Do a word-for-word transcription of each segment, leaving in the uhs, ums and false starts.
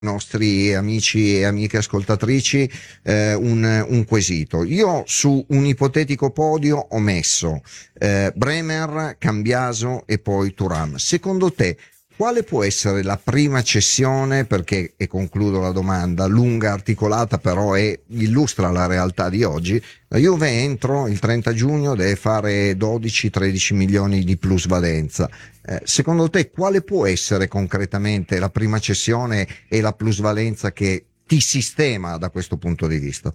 nostri amici e amiche ascoltatrici eh, un, un quesito. Io su un ipotetico podio ho messo eh, Bremer, Cambiaso e poi Thuram. Secondo te quale può essere la prima cessione, perché, e concludo la domanda, lunga, articolata, però è, illustra la realtà di oggi? La Juve entro il trenta giugno deve fare dodici tredici milioni di plusvalenza. Eh, secondo te quale può essere concretamente la prima cessione e la plusvalenza che ti sistema da questo punto di vista?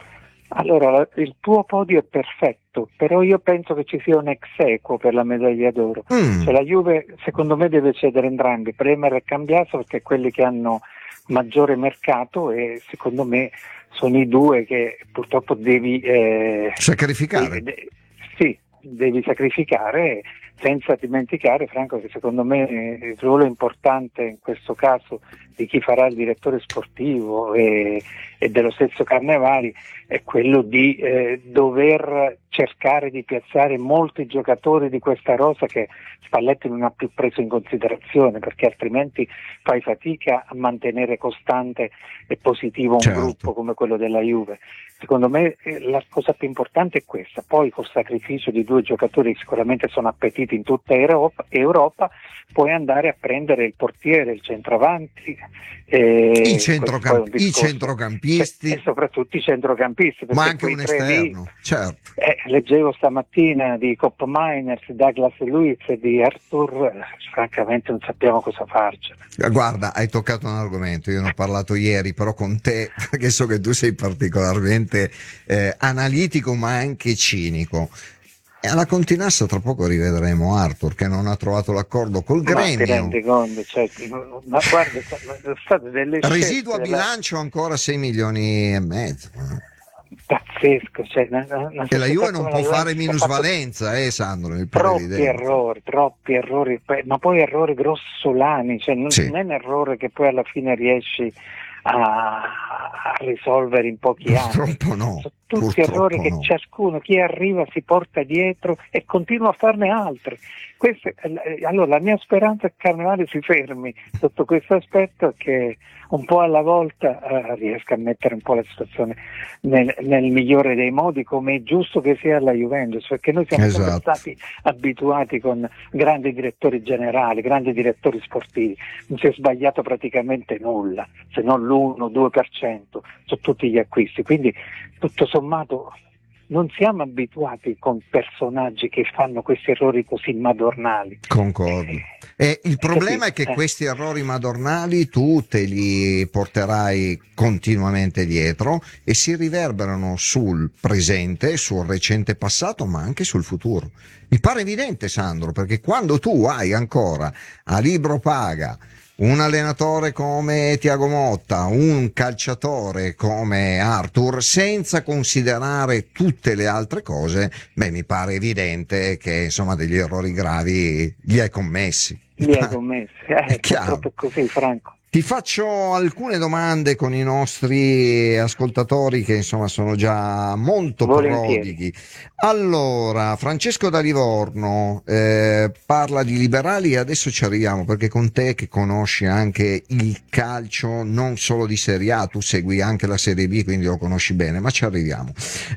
Allora, il tuo podio è perfetto, però io penso che ci sia un ex equo per la medaglia d'oro. Mm. Cioè la Juve, secondo me, deve cedere entrambi, Bremer e Cambiaso, perché quelli che hanno maggiore mercato e secondo me sono i due che purtroppo devi eh, sacrificare. Devi, de- sì, devi sacrificare, senza dimenticare, Franco, che secondo me eh, il ruolo importante in questo caso di chi farà il direttore sportivo e, e dello stesso Carnevali è quello di eh, dover cercare di piazzare molti giocatori di questa rosa che Spalletti non ha più preso in considerazione, perché altrimenti fai fatica a mantenere costante e positivo un certo. gruppo come quello della Juve. Secondo me eh, la cosa più importante è questa, poi col sacrificio di due giocatori che sicuramente sono appetiti in tutta Europa, Europa puoi andare a prendere il portiere, il centravanti, eh, I, centrocamp- i centrocampisti e soprattutto i centrocampisti, ma anche un esterno lì, certo. eh, leggevo stamattina di Cop Miners, Douglas Luiz e di Arthur, francamente non sappiamo cosa farcene. Guarda, hai toccato un argomento, io ne ho parlato ieri però con te, perché so che tu sei particolarmente eh, analitico ma anche cinico. E alla Continassa tra poco rivedremo Arthur che non ha trovato l'accordo col ma gremio. Ti rendi conto? Cioè, ma guarda, sono state delle residuo a scelte, bilancio la... ancora sei milioni e mezzo. Pazzesco, cioè, una, una e la Juve non può Juve fare minusvalenza, eh Sandro, il troppi errori, troppi errori, ma poi errori grossolani, cioè non, sì. non è un errore che poi alla fine riesci a, a risolvere in pochi Purtroppo anni. no. Sono tutti Purtroppo errori che no. ciascuno, chi arriva si porta dietro e continua a farne altri. Questo, allora la mia speranza è che Carnevale si fermi sotto questo aspetto e che un po' alla volta eh, riesca a mettere un po' la situazione nel, nel migliore dei modi, come è giusto che sia alla Juventus, perché noi siamo esatto. sempre stati abituati con grandi direttori generali, grandi direttori sportivi, non si è sbagliato praticamente nulla, se non l'uno due per cento su tutti gli acquisti, quindi tutto sommato non siamo abituati con personaggi che fanno questi errori così madornali. Concordo. E il problema capito? è che Eh. questi errori madornali tu te li porterai continuamente dietro e si riverberano sul presente, sul recente passato, ma anche sul futuro. Mi pare evidente, Sandro, perché quando tu hai ancora a libro paga un allenatore come Thiago Motta, un calciatore come Arthur, senza considerare tutte le altre cose, beh, mi pare evidente che insomma degli errori gravi li hai commessi. Li hai commessi, eh, È chiaro. purtroppo è così, Franco. Ti faccio alcune domande con i nostri ascoltatori che insomma sono già molto Volentieri. prodighi. Allora, Francesco da Livorno eh, parla di liberali e adesso ci arriviamo perché con te che conosci anche il calcio non solo di Serie A, tu segui anche la Serie B quindi lo conosci bene, ma ci arriviamo.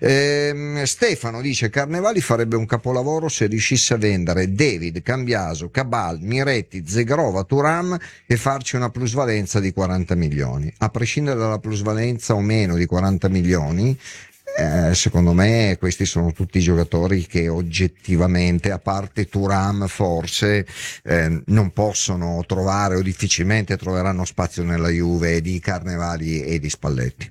Eh, Stefano dice Carnevali farebbe un capolavoro se riuscisse a vendere David, Cambiaso, Cabal, Miretti, Zegrova, Thuram e farci una plusvalenza di quaranta milioni. A prescindere dalla plusvalenza o meno di quaranta milioni, eh, secondo me questi sono tutti giocatori che oggettivamente, a parte Thuram forse, eh, non possono trovare o difficilmente troveranno spazio nella Juve di Carnevali e di Spalletti.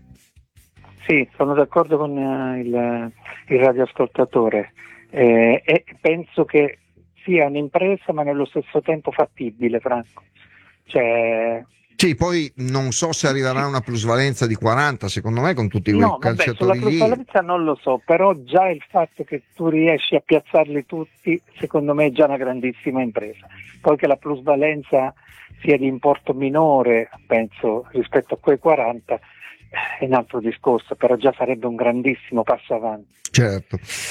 Sì, sono d'accordo con uh, il, il radioascoltatore eh, e penso che sia un'impresa ma nello stesso tempo fattibile, Franco. Cioè, sì, poi non so se arriverà una plusvalenza di quaranta, secondo me con tutti quei no, vabbè, sulla calciatori plusvalenza non lo so, però già il fatto che tu riesci a piazzarli tutti, secondo me è già una grandissima impresa. Poi che la plusvalenza sia di importo minore, penso, rispetto a quei quaranta, è un altro discorso, però già sarebbe un grandissimo passo avanti. Certo.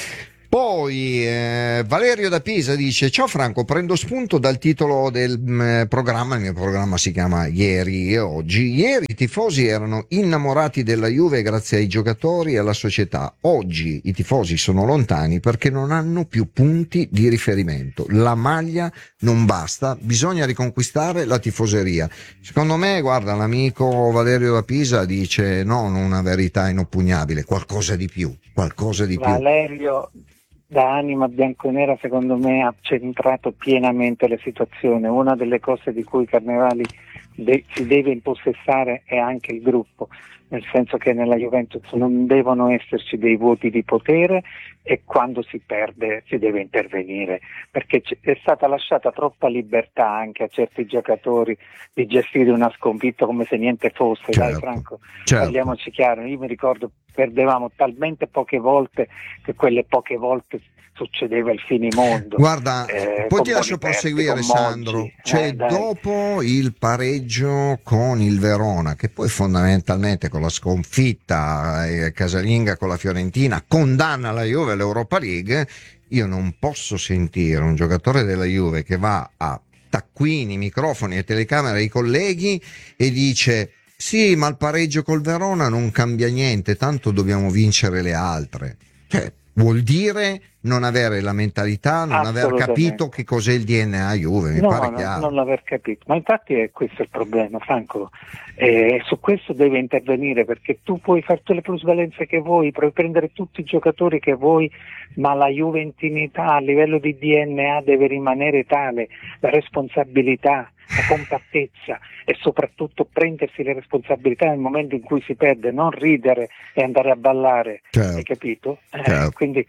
Poi eh, Valerio da Pisa dice: ciao Franco, prendo spunto dal titolo del mh, programma, il mio programma si chiama Ieri e Oggi. Ieri i tifosi erano innamorati della Juve grazie ai giocatori e alla società. Oggi i tifosi sono lontani perché non hanno più punti di riferimento. La maglia non basta, bisogna riconquistare la tifoseria. Secondo me, guarda, l'amico Valerio da Pisa dice non una verità inoppugnabile, qualcosa di più, qualcosa di più. Valerio, da anima bianconera, secondo me ha centrato pienamente la situazione. Una delle cose di cui Carnevali de- si deve impossessare è anche il gruppo, nel senso che nella Juventus non devono esserci dei vuoti di potere e quando si perde si deve intervenire, perché c- è stata lasciata troppa libertà anche a certi giocatori di gestire una sconfitta come se niente fosse. Certo, Dai Franco, certo. parliamoci chiaro, io mi ricordo perdevamo talmente poche volte che quelle poche volte succedeva il finimondo. Guarda, eh, poi con ti lascio Boniperti, proseguire, con Sandro. Moggi, Cioè, eh, dai. dopo il pareggio con il Verona, che poi fondamentalmente con la sconfitta eh, casalinga con la Fiorentina condanna la Juve all'Europa League, io non posso sentire un giocatore della Juve che va a taccuini, microfoni e telecamere ai colleghi e dice: sì, ma il pareggio col Verona non cambia niente, tanto dobbiamo vincere le altre. Cioè, vuol dire non avere la mentalità, non aver capito che cos'è il D N A Juve, mi no, pare no, chiaro. non l'aver capito, ma infatti è questo il problema, Franco. Eh, su questo deve intervenire, perché tu puoi fare tutte le plusvalenze che vuoi, puoi prendere tutti i giocatori che vuoi, ma la juventinità a livello di D N A deve rimanere tale, la responsabilità, la compattezza e soprattutto prendersi le responsabilità nel momento in cui si perde, non ridere e andare a ballare, Certo, hai capito? Eh, certo. quindi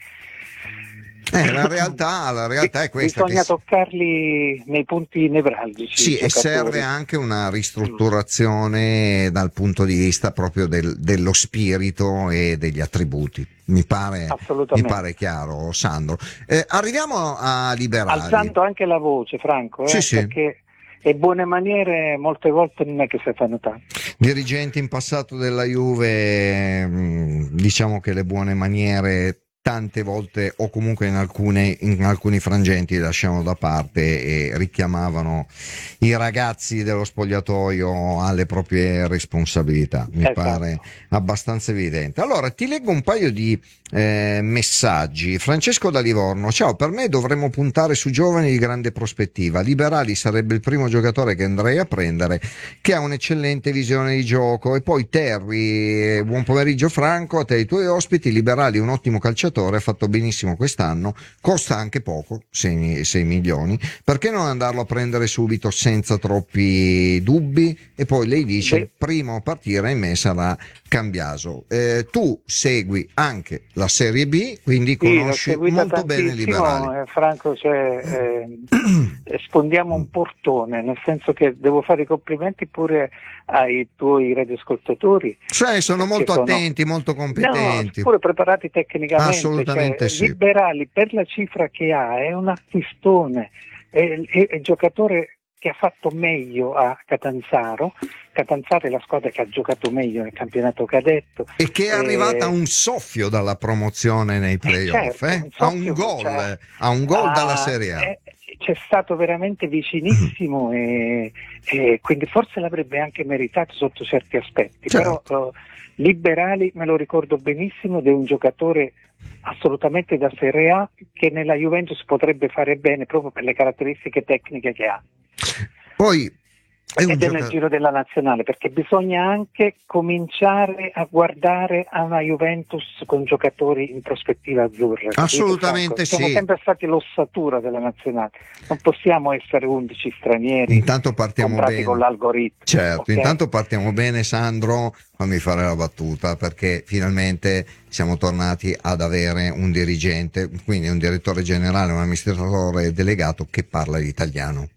Eh, la realtà, la realtà è questa. bisogna Che toccarli nei punti nevralgici. sì, i e giocatori. serve anche una ristrutturazione dal punto di vista proprio del- dello spirito e degli attributi. Mi pare, mi Assolutamente. pare chiaro, Sandro. Eh, arriviamo a Liberali. Alzando anche la voce, Franco, eh, Sì, sì. perché le buone maniere molte volte non è che si fanno tanto. Dirigenti in passato della Juve, mh, diciamo che le buone maniere tante volte o comunque in, alcune, in alcuni frangenti le lasciamo da parte e richiamavano i ragazzi dello spogliatoio alle proprie responsabilità. Mi Esatto. pare abbastanza evidente. Allora ti leggo un paio di eh, messaggi. Francesco da Livorno: ciao, per me dovremmo puntare su giovani di grande prospettiva. Liberali sarebbe il primo giocatore che andrei a prendere, che ha un'eccellente visione di gioco. E poi Terry: buon pomeriggio Franco, a te e ai tuoi ospiti. Liberali è un ottimo calciatore, ha fatto benissimo quest'anno, costa anche poco, sei milioni, perché non andarlo a prendere subito senza troppi dubbi? E poi lei dice: Beh, il primo a partire in me sarà Cambiaso. Eh, tu segui anche la Serie B, quindi sì, l'ho conosci seguita molto bene i Liberali. tantissimo, eh, Franco, cioè, eh, sfondiamo un portone, nel senso che devo fare i complimenti pure ai tuoi radioascoltatori. Cioè, sono perché molto sono- attenti, molto No, competenti. pure preparati tecnicamente. Assolutamente cioè, sì. Liberali, per la cifra che ha, è un acquistone, è, è, è il giocatore che ha fatto meglio a Catanzaro. Catanzaro è la squadra che ha giocato meglio nel campionato cadetto. E che è arrivata a Eh, un soffio dalla promozione nei playoff, certo, eh? un a un soffio, gol, cioè, a un gol dalla ah, Serie A. eh, c'è stato veramente vicinissimo e, e quindi forse l'avrebbe anche meritato sotto certi aspetti, Certo. però eh, Liberali me lo ricordo benissimo ed è un giocatore assolutamente da Serie A che nella Juventus potrebbe fare bene proprio per le caratteristiche tecniche che ha. Poi è un Ed è nel giocatore. giro della nazionale, perché bisogna anche cominciare a guardare a una Juventus con giocatori in prospettiva azzurra. capito, Assolutamente Franco? Siamo sì. sempre stati l'ossatura della nazionale, non possiamo essere undici stranieri Intanto partiamo comprati bene. con l'algoritmo. Certo, ok? intanto partiamo bene, Sandro, fammi fare la battuta, perché finalmente siamo tornati ad avere un dirigente, quindi un direttore generale, un amministratore delegato che parla l'italiano.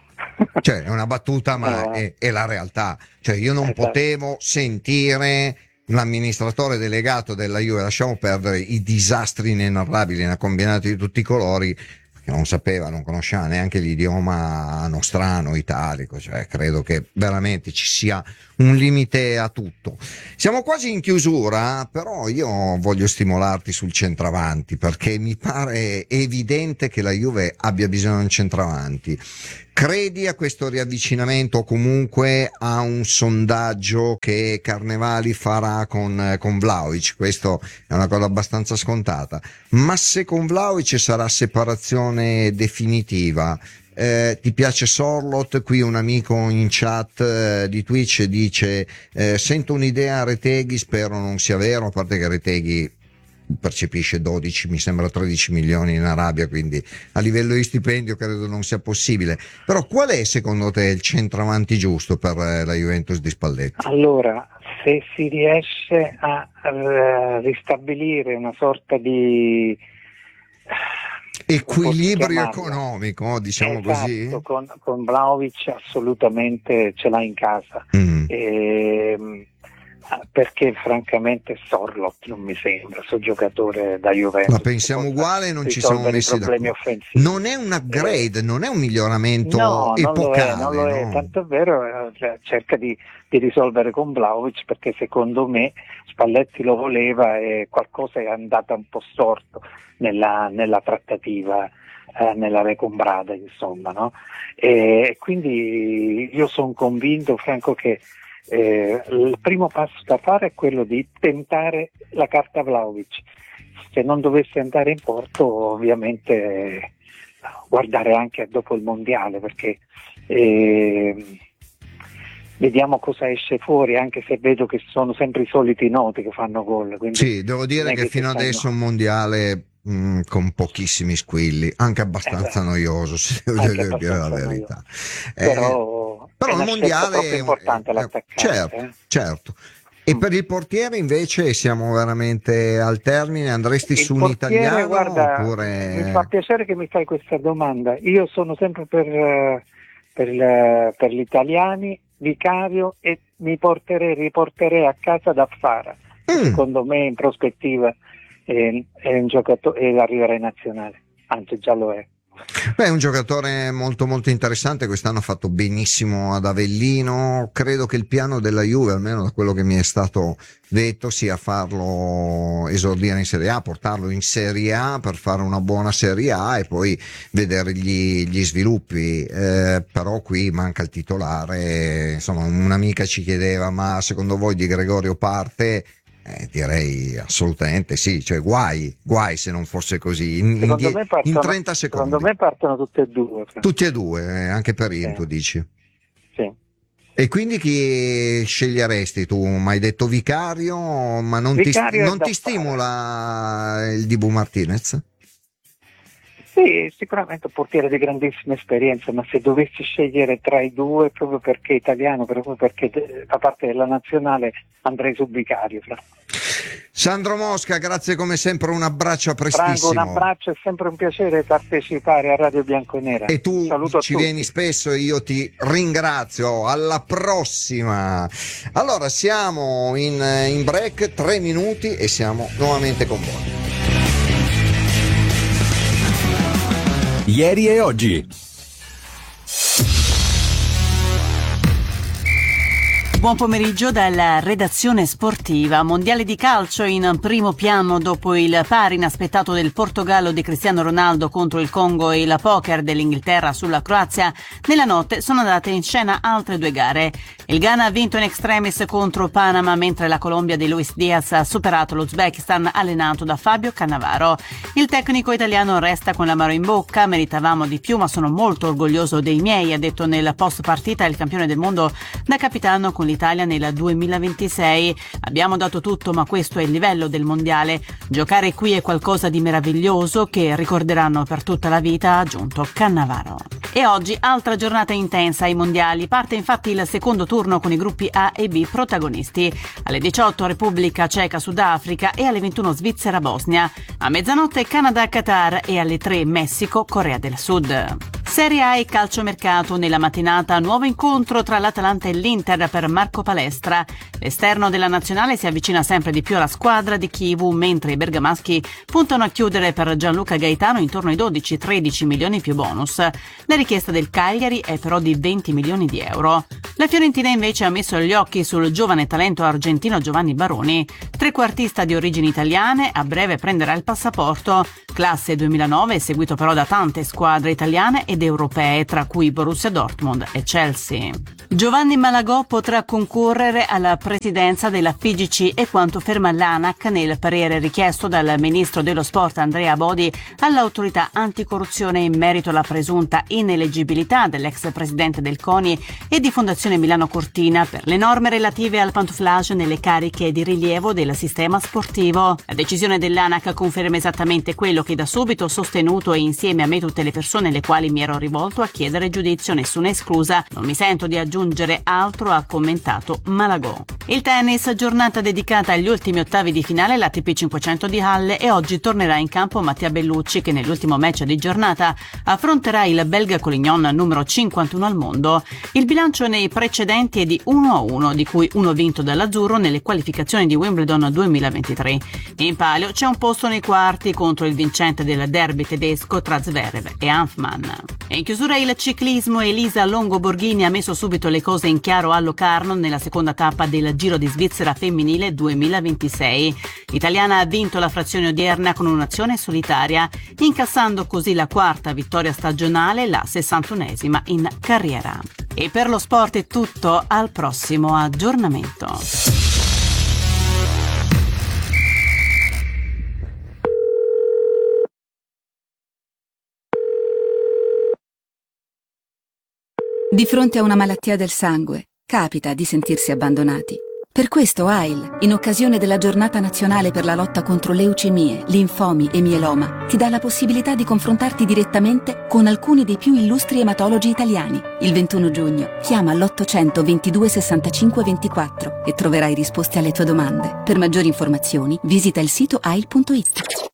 Cioè, è una battuta, ma No, è, è la realtà. Cioè, io non esatto. potevo sentire l'amministratore delegato della Juve, lasciamo perdere i disastri inenarrabili, ne ha combinati di tutti i colori, perché non sapeva, non conosceva neanche l'idioma nostrano, italico. Cioè, credo che veramente ci sia un limite a tutto. Siamo quasi in chiusura, però io voglio stimolarti sul centravanti, perché mi pare evidente che la Juve abbia bisogno di un centravanti. Credi a questo riavvicinamento o comunque a un sondaggio che Carnevali farà con, con Vlahovic? Questo è una cosa abbastanza scontata, ma se con Vlahovic sarà separazione definitiva, eh, ti piace Sorlot? Qui un amico in chat eh, di Twitch dice eh, sento un'idea a Reteghi, spero non sia vero, a parte che Reteghi percepisce dodici, mi sembra tredici milioni in Arabia, quindi a livello di stipendio credo non sia possibile. Però qual è secondo te il centravanti giusto per la Juventus di Spalletti? Allora, se si riesce a, a ristabilire una sorta di equilibrio economico, diciamo esatto, così, con, con Vlahovic assolutamente ce l'ha in casa. Mm. E, perché francamente Sorlot non mi sembra suo giocatore da Juventus. La pensiamo uguale, non ci siamo messi d'accordo. Offensivi. Non è un upgrade, eh, non è un miglioramento no, epocale, non lo è, non lo è. No? Tanto è vero, cioè, cerca di, di risolvere con Vlahovic, perché secondo me Spalletti lo voleva e qualcosa è andata un po' storto nella, nella trattativa, eh, nella recombrada, insomma, no? E quindi io sono convinto, Franco, che Eh, il primo passo da fare è quello di tentare la carta Vlahovic. Se non dovesse andare in porto, ovviamente guardare anche dopo il mondiale, perché eh, vediamo cosa esce fuori, anche se vedo che sono sempre i soliti noti che fanno gol. Sì, devo dire che, che fino adesso un mondiale mh, con pochissimi squilli, anche abbastanza eh, noioso, se devo dire la verità. Eh, però Però il mondiale è importante, l'attaccante. Certo, eh? certo. E per il portiere invece siamo veramente al termine, andresti il su un portiere, italiano guarda, oppure... Mi fa piacere che mi fai questa domanda. Io sono sempre per, per, per gli italiani, Vicario, e mi porterei, riporterei a casa Daffara. Mm. Secondo me in prospettiva è, è un giocatore e arriverà in nazionale, anzi già lo è. Beh, è un giocatore molto molto interessante, quest'anno ha fatto benissimo ad Avellino. Credo che il piano della Juve, almeno da quello che mi è stato detto, sia farlo esordire in Serie A, portarlo in Serie A per fare una buona Serie A e poi vedere gli, gli sviluppi. Eh, però qui manca il titolare. Insomma, un'amica ci chiedeva: ma secondo voi Di Gregorio parte? Eh, direi assolutamente sì, cioè guai, guai se non fosse così. In, in, die- partono, in trenta secondi. Secondo me partono tutti e due. Tutti e due, eh, anche per sì. Intu, dici? Sì. E quindi chi sceglieresti tu? Mi hai detto Vicario, ma non Vicario ti, non ti stimola il Dibu Martinez? Sì, sicuramente un portiere di grandissima esperienza, ma se dovessi scegliere tra i due, proprio perché italiano, proprio perché fa parte della nazionale, andrei su Vicario. Sandro Mosca, grazie come sempre, un abbraccio, a prestissimo. Franco, un abbraccio, è sempre un piacere partecipare a Radio Bianconera. E tu Saluto ci tutti. Vieni spesso e io ti ringrazio. Alla prossima. Allora, siamo in, in break, tre minuti e siamo nuovamente con voi. Ieri e oggi. Buon pomeriggio dalla redazione sportiva. Mondiale di calcio in primo piano dopo il pari inaspettato del Portogallo di Cristiano Ronaldo contro il Congo e la poker dell'Inghilterra sulla Croazia. Nella notte sono andate in scena altre due gare. Il Ghana ha vinto in extremis contro Panama, mentre la Colombia di Luis Diaz ha superato l'Uzbekistan allenato da Fabio Cannavaro. Il tecnico italiano resta con l'amaro in bocca: meritavamo di più, ma sono molto orgoglioso dei miei, ha detto nel post partita il campione del mondo da capitano con l'Italia nel duemilaventisei. Abbiamo dato tutto, ma questo è il livello del mondiale. Giocare qui è qualcosa di meraviglioso che ricorderanno per tutta la vita, ha aggiunto Cannavaro. E oggi altra giornata intensa ai mondiali. Parte infatti il secondo turno con i gruppi A e B protagonisti. Alle diciotto Repubblica Ceca Sudafrica e alle ventuno Svizzera Bosnia. A mezzanotte Canada Qatar e alle tre Messico Corea del Sud. Serie A e calciomercato nella mattinata, nuovo incontro tra l'Atalanta e l'Inter per Marco Palestra. L'esterno della nazionale si avvicina sempre di più alla squadra di Chivu, mentre i bergamaschi puntano a chiudere per Gianluca Gaetano intorno ai dodici tredici milioni più bonus. La richiesta del Cagliari è però di venti milioni di euro. La Fiorentina invece ha messo gli occhi sul giovane talento argentino Giovanni Baroni, trequartista di origini italiane, a breve prenderà il passaporto. Classe duemilanove, seguito però da tante squadre italiane ed europee, tra cui Borussia Dortmund e Chelsea. Giovanni Malagò potrà concorrere alla presidenza della F I G C e quanto ferma l'ANAC nel parere richiesto dal ministro dello sport Andrea Bodi all'autorità anticorruzione in merito alla presunta ineleggibilità dell'ex presidente del CONI e di Fondazione Milano Cortina per le norme relative al pantouflage nelle cariche di rilievo del sistema sportivo. La decisione dell'ANAC conferma esattamente quello che da subito ho sostenuto e insieme a me tutte le persone alle quali mi ero rivolto a chiedere giudizio, nessuna esclusa. Non mi sento di aggiungere altro, ha commentato Malagò. Il tennis, giornata dedicata agli ultimi ottavi di finale l'A T P cinquecento di Halle, e oggi tornerà in campo Mattia Bellucci, che nell'ultimo match di giornata affronterà il belga Collignon, numero cinquantuno al mondo. Il bilancio nei precedenti è di uno a uno, di cui uno vinto dall'azzurro nelle qualificazioni di Wimbledon duemilaventitré. In palio c'è un posto nei quarti contro il vincente del derby tedesco tra Zverev e Hanfmann. E in chiusura il ciclismo, Elisa Longo Borghini ha messo subito le cose in chiaro a Locarno nella seconda tappa del Giro di Svizzera femminile duemilaventisei. L'italiana ha vinto la frazione odierna con un'azione solitaria, incassando così la quarta vittoria stagionale, la sessantunesima in carriera. E per lo sport è tutto, al prossimo aggiornamento. Di fronte a una malattia del sangue, capita di sentirsi abbandonati. Per questo A I L, in occasione della Giornata Nazionale per la lotta contro leucemie, linfomi e mieloma, ti dà la possibilità di confrontarti direttamente con alcuni dei più illustri ematologi italiani. Il ventuno giugno, chiama all'ottocento ventidue sessantacinque ventiquattro e troverai risposte alle tue domande. Per maggiori informazioni, visita il sito A I L punto it.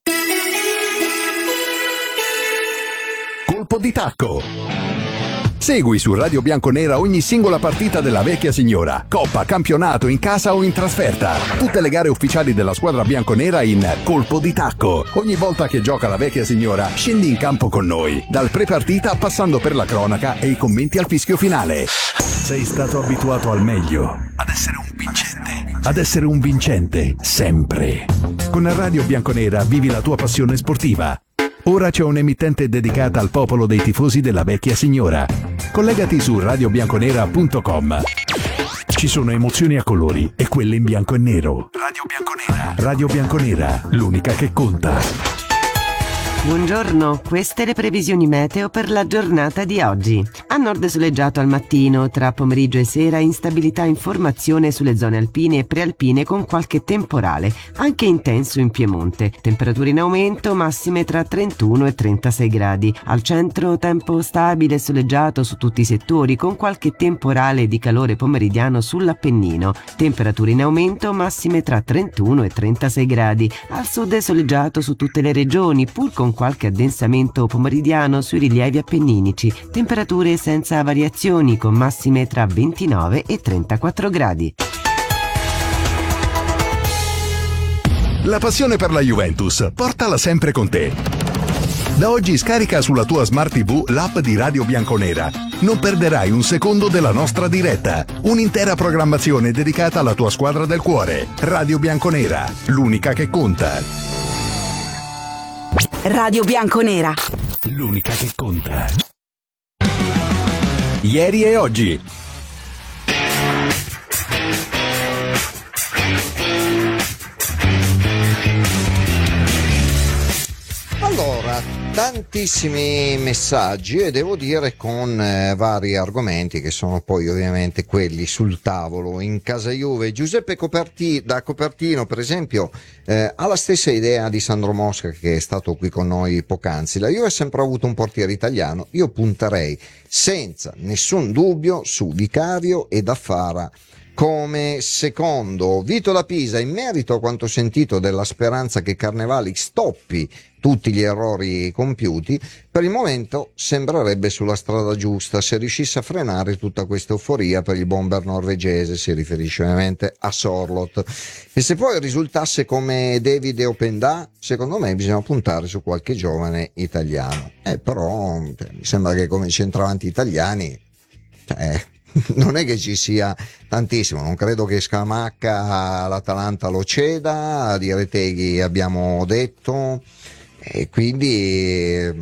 Colpo di tacco. Segui su Radio Bianconera ogni singola partita della vecchia signora, coppa, campionato, in casa o in trasferta. Tutte le gare ufficiali della squadra bianconera in Colpo di tacco. Ogni volta che gioca la vecchia signora, scendi in campo con noi, dal pre-partita passando per la cronaca e i commenti al fischio finale. Sei stato abituato al meglio, ad essere un vincente, ad essere un vincente sempre. Con Radio Bianconera vivi la tua passione sportiva. Ora c'è un'emittente dedicata al popolo dei tifosi della vecchia signora. Collegati su radio bianconera punto com. Ci sono emozioni a colori e quelle in bianco e nero. Radio Bianconera. Radio Bianconera, l'unica che conta. Buongiorno, queste le previsioni meteo per la giornata di oggi. A nord soleggiato al mattino, tra pomeriggio e sera instabilità in formazione sulle zone alpine e prealpine con qualche temporale, anche intenso in Piemonte. Temperature in aumento, massime tra trentuno e trentasei gradi. Al centro tempo stabile e soleggiato su tutti i settori con qualche temporale di calore pomeridiano sull'Appennino. Temperature in aumento, massime tra trentuno e trentasei gradi. Al sud soleggiato su tutte le regioni, pur con qualche addensamento pomeridiano sui rilievi appenninici, temperature senza variazioni con massime tra ventinove e trentaquattro gradi. La passione per la Juventus, portala sempre con te. Da oggi scarica sulla tua Smart tivù l'app di Radio Bianconera. Non perderai un secondo della nostra diretta. Un'intera programmazione dedicata alla tua squadra del cuore. Radio Bianconera, l'unica che conta. Radio Bianconera, l'unica che conta. Ieri e oggi. Allora, tantissimi messaggi e devo dire con eh, vari argomenti che sono poi ovviamente quelli sul tavolo in casa Juve. Giuseppe Coperti, da Copertino per esempio eh, ha la stessa idea di Sandro Mosca, che è stato qui con noi poc'anzi. La Juve ha sempre avuto un portiere italiano, io punterei senza nessun dubbio su Vicario e Daffara come secondo. Vito da Pisa, in merito a quanto sentito della speranza che Carnevali stoppi tutti gli errori compiuti, per il momento sembrerebbe sulla strada giusta se riuscisse a frenare tutta questa euforia per il bomber norvegese, si riferisce ovviamente a Sorloth, e se poi risultasse come Davide Openda, secondo me bisogna puntare su qualche giovane italiano, eh, però cioè, mi sembra che come centravanti italiani cioè, non è che ci sia tantissimo, non credo che Scamacca l'Atalanta lo ceda, di Reteghi abbiamo detto, e quindi eh,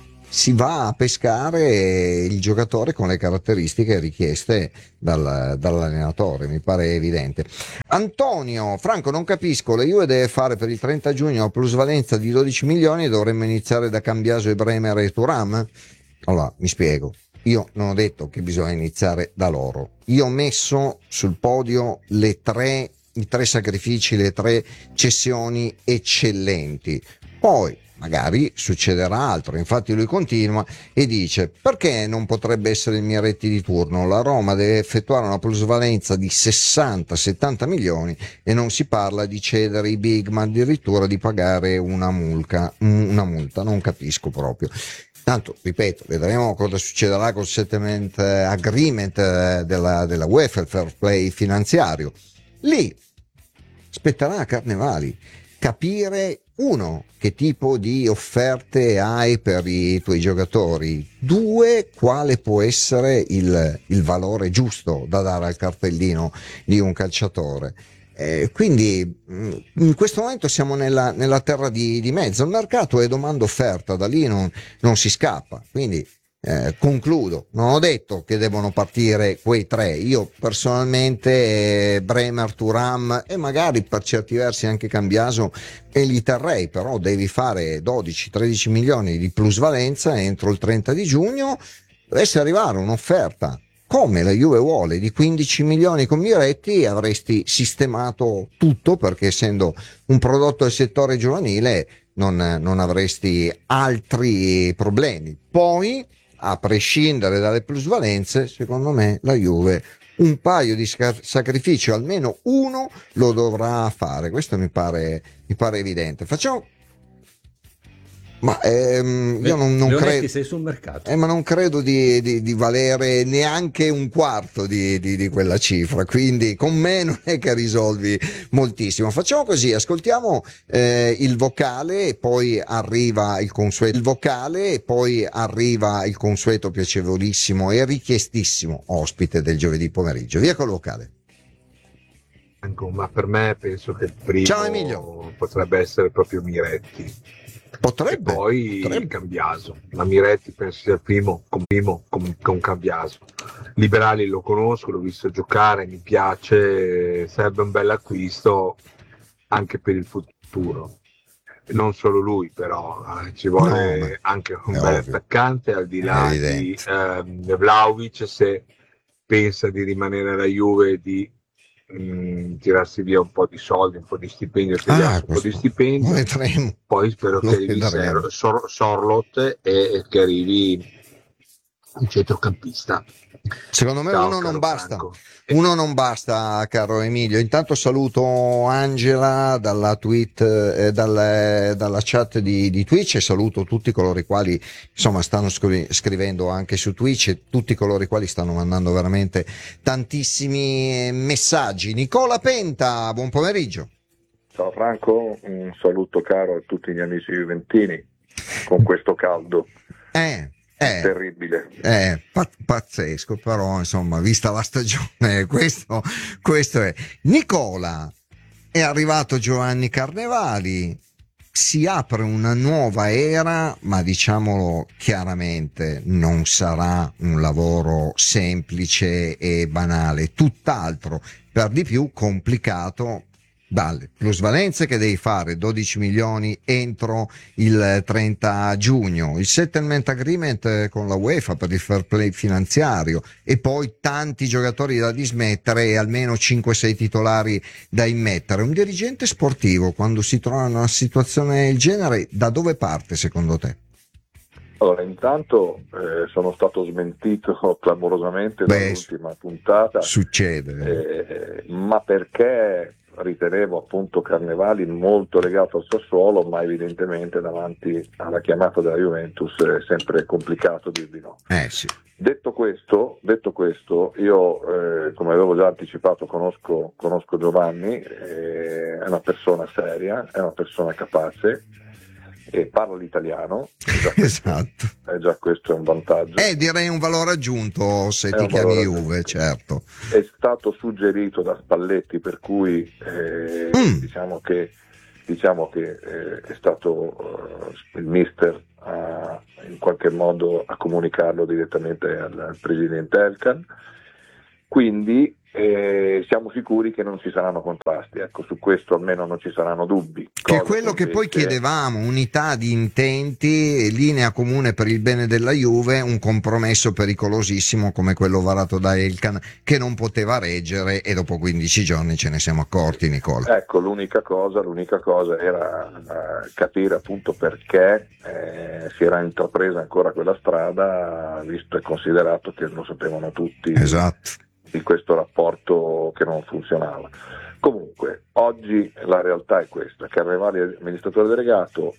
si va a pescare il giocatore con le caratteristiche richieste dal, dall'allenatore, mi pare evidente. Antonio, Franco, non capisco, la Juve deve fare per il trenta giugno plusvalenza di dodici milioni e dovremmo iniziare da Cambiaso e Bremer e Thuram? Allora, mi spiego. Io non ho detto che bisogna iniziare da loro. Io ho messo sul podio le tre, i tre sacrifici, le tre cessioni eccellenti. Poi magari succederà altro. Infatti lui continua e dice: perché non potrebbe essere il Miretti di turno? La Roma deve effettuare una plusvalenza di sessanta settanta milioni e non si parla di cedere i big, ma addirittura di pagare una multa. Una multa, non capisco proprio. Tanto, ripeto, vedremo cosa succederà col settlement agreement della, della UEFA, il fair play finanziario. Lì spetterà a Carnevali capire, uno, che tipo di offerte hai per i tuoi giocatori, due, quale può essere il, il valore giusto da dare al cartellino di un calciatore. Eh, quindi in questo momento siamo nella, nella terra di, di mezzo, il mercato è domanda offerta, da lì non, non si scappa, quindi eh, concludo, non ho detto che devono partire quei tre, io personalmente eh, Bremer, Thuram e magari per certi versi anche Cambiaso e li terrei, però devi fare dodici tredici milioni di plusvalenza entro il trenta di giugno, dovesse arrivare un'offerta come la Juve vuole di quindici milioni con Miretti, avresti sistemato tutto, perché essendo un prodotto del settore giovanile non, non avresti altri problemi. Poi, a prescindere dalle plusvalenze, secondo me la Juve un paio di sacrifici, almeno uno, lo dovrà fare. Questo mi pare, mi pare evidente. Facciamo... Ma ehm, io non, non credo, sei sul mercato. Eh, ma non credo di, di, di valere neanche un quarto di, di, di quella cifra, quindi con me non è che risolvi moltissimo. Facciamo così, ascoltiamo eh, il vocale e poi arriva il consueto, il vocale e poi arriva il consueto piacevolissimo e richiestissimo ospite del giovedì pomeriggio. Via col vocale. Ma per me penso che il primo Ciao, Emilio. Potrebbe essere proprio Miretti. Potrebbe. E poi potrebbe. Cambiaso, ma Miretti penso sia il primo con, primo con, con Cambiaso. Liberali lo conosco, l'ho visto giocare, mi piace, sarebbe un bel acquisto anche per il futuro. Non solo lui, però eh, ci vuole no, anche un bel ovvio. attaccante, al di là di eh, Vlahovic, se pensa di rimanere alla Juve, di mh, tirarsi via un po' di soldi, un po' di stipendio, ah, un po' di stipendio. Vedremo. Poi spero Lo che arrivi vedremo. Sor- Sorloth e, e che arrivi un centrocampista. Secondo me Ciao, uno non caro basta. Franco. Uno non basta, caro Emilio. Intanto saluto Angela dalla tweet, eh, dal, dalla chat di, di Twitch, e saluto tutti coloro i quali insomma stanno scri- scrivendo anche su Twitch, e tutti coloro i quali stanno mandando veramente tantissimi messaggi. Nicola Penta, buon pomeriggio. Ciao Franco, un saluto caro a tutti gli amici juventini con questo caldo. Eh. Eh, terribile, eh, pa- pazzesco, però insomma, vista la stagione, questo, questo è. Nicola, è arrivato Giovanni Carnevali, si apre una nuova era, ma diciamolo chiaramente, non sarà un lavoro semplice e banale, tutt'altro, per di più complicato. Dalle plusvalenze che devi fare, dodici milioni entro il trenta giugno, il settlement agreement con la UEFA per il fair play finanziario, e poi tanti giocatori da dismettere e almeno cinque sei titolari da immettere. Un dirigente sportivo, quando si trova in una situazione del genere, da dove parte secondo te? Allora, intanto eh, sono stato smentito clamorosamente Beh, dall'ultima puntata, succede. eh, ma perché ritenevo appunto Carnevali molto legato al Sassuolo, ma evidentemente davanti alla chiamata della Juventus è sempre complicato dirvi no. Eh sì. Detto questo, detto questo io eh, come avevo già anticipato conosco, conosco Giovanni, eh, è una persona seria, è una persona capace e parla l'italiano, è già questo, Esatto. è già questo è un vantaggio. Eh, direi un valore aggiunto se È ti un chiami valore Juve, aggiunto. certo. È stato suggerito da Spalletti, per cui eh, Mm. diciamo che, diciamo che eh, è stato eh, il mister a, in qualche modo a comunicarlo direttamente al, al presidente Elkan, quindi eh, siamo sicuri che non ci saranno contrasti, ecco, su questo almeno non ci saranno dubbi. Che è cosa quello che poi invece- chiedevamo, unità di intenti, linea comune per il bene della Juve, un compromesso pericolosissimo come quello varato da Elkan che non poteva reggere e dopo quindici giorni ce ne siamo accorti, Nicola. Ecco, l'unica cosa, l'unica cosa era eh, capire appunto perché eh, si era intrapresa ancora quella strada, visto e considerato che lo sapevano tutti Esatto. di questo rapporto che non funzionava. Comunque, oggi la realtà è questa: Carnevali è amministratore delegato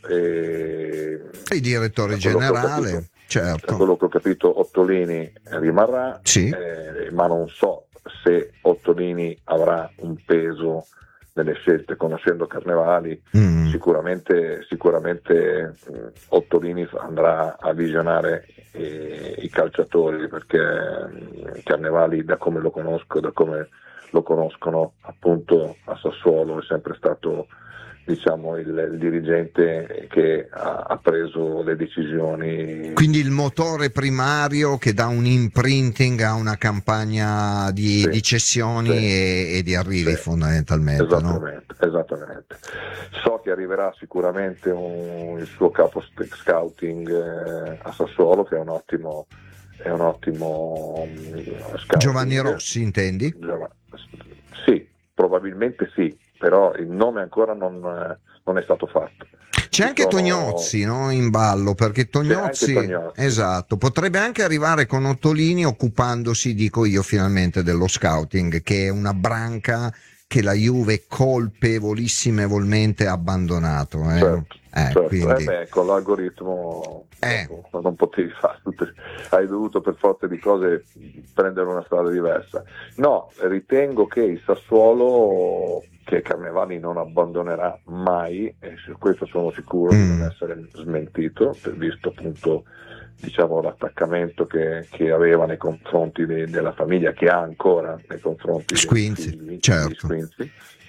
e Il direttore da quello che ho generale, capito- da certo. quello che ho capito Ottolini rimarrà, Sì. eh, ma non so se Ottolini avrà un peso nelle scelte, conoscendo Carnevali. Mm. Sicuramente, sicuramente mh, Ottolini andrà a visionare eh, i calciatori, perché mh, Carnevali, da come lo conosco, da come lo conoscono appunto a Sassuolo, è sempre stato, diciamo, il, il dirigente che ha, ha preso le decisioni. Quindi il motore primario che dà un imprinting a una campagna di, Sì, di cessioni sì, e, e di arrivi sì, fondamentalmente, no? Esattamente, esattamente. So che arriverà sicuramente un- il suo capo st- scouting eh, a Sassuolo, che è un ottimo, è un ottimo mm, scouting. Giovanni Rossi, intendi? Giova- Sì, probabilmente sì, però il nome ancora non, eh, non è stato fatto. C'è Ci anche sono- Tognozzi, no, in ballo, perché Tognozzi, anche Tognozzi. esatto, potrebbe anche arrivare con Ottolini occupandosi, dico io, finalmente dello scouting, che è una branca che la Juve colpevolissimevolmente ha abbandonato. Eh. Certo, Eh, certo. quindi- Eh beh, con l'algoritmo Eh. dopo non potevi fare tutte, hai dovuto per forza di cose prendere una strada diversa. No, ritengo che il Sassuolo, che Carnevali non abbandonerà mai, e su questo sono sicuro di Mm. non essere smentito, per visto appunto, diciamo, l'attaccamento che, che aveva nei confronti de- della famiglia, che ha ancora nei confronti Squinzi, dei figli, certo. degli Squinzi.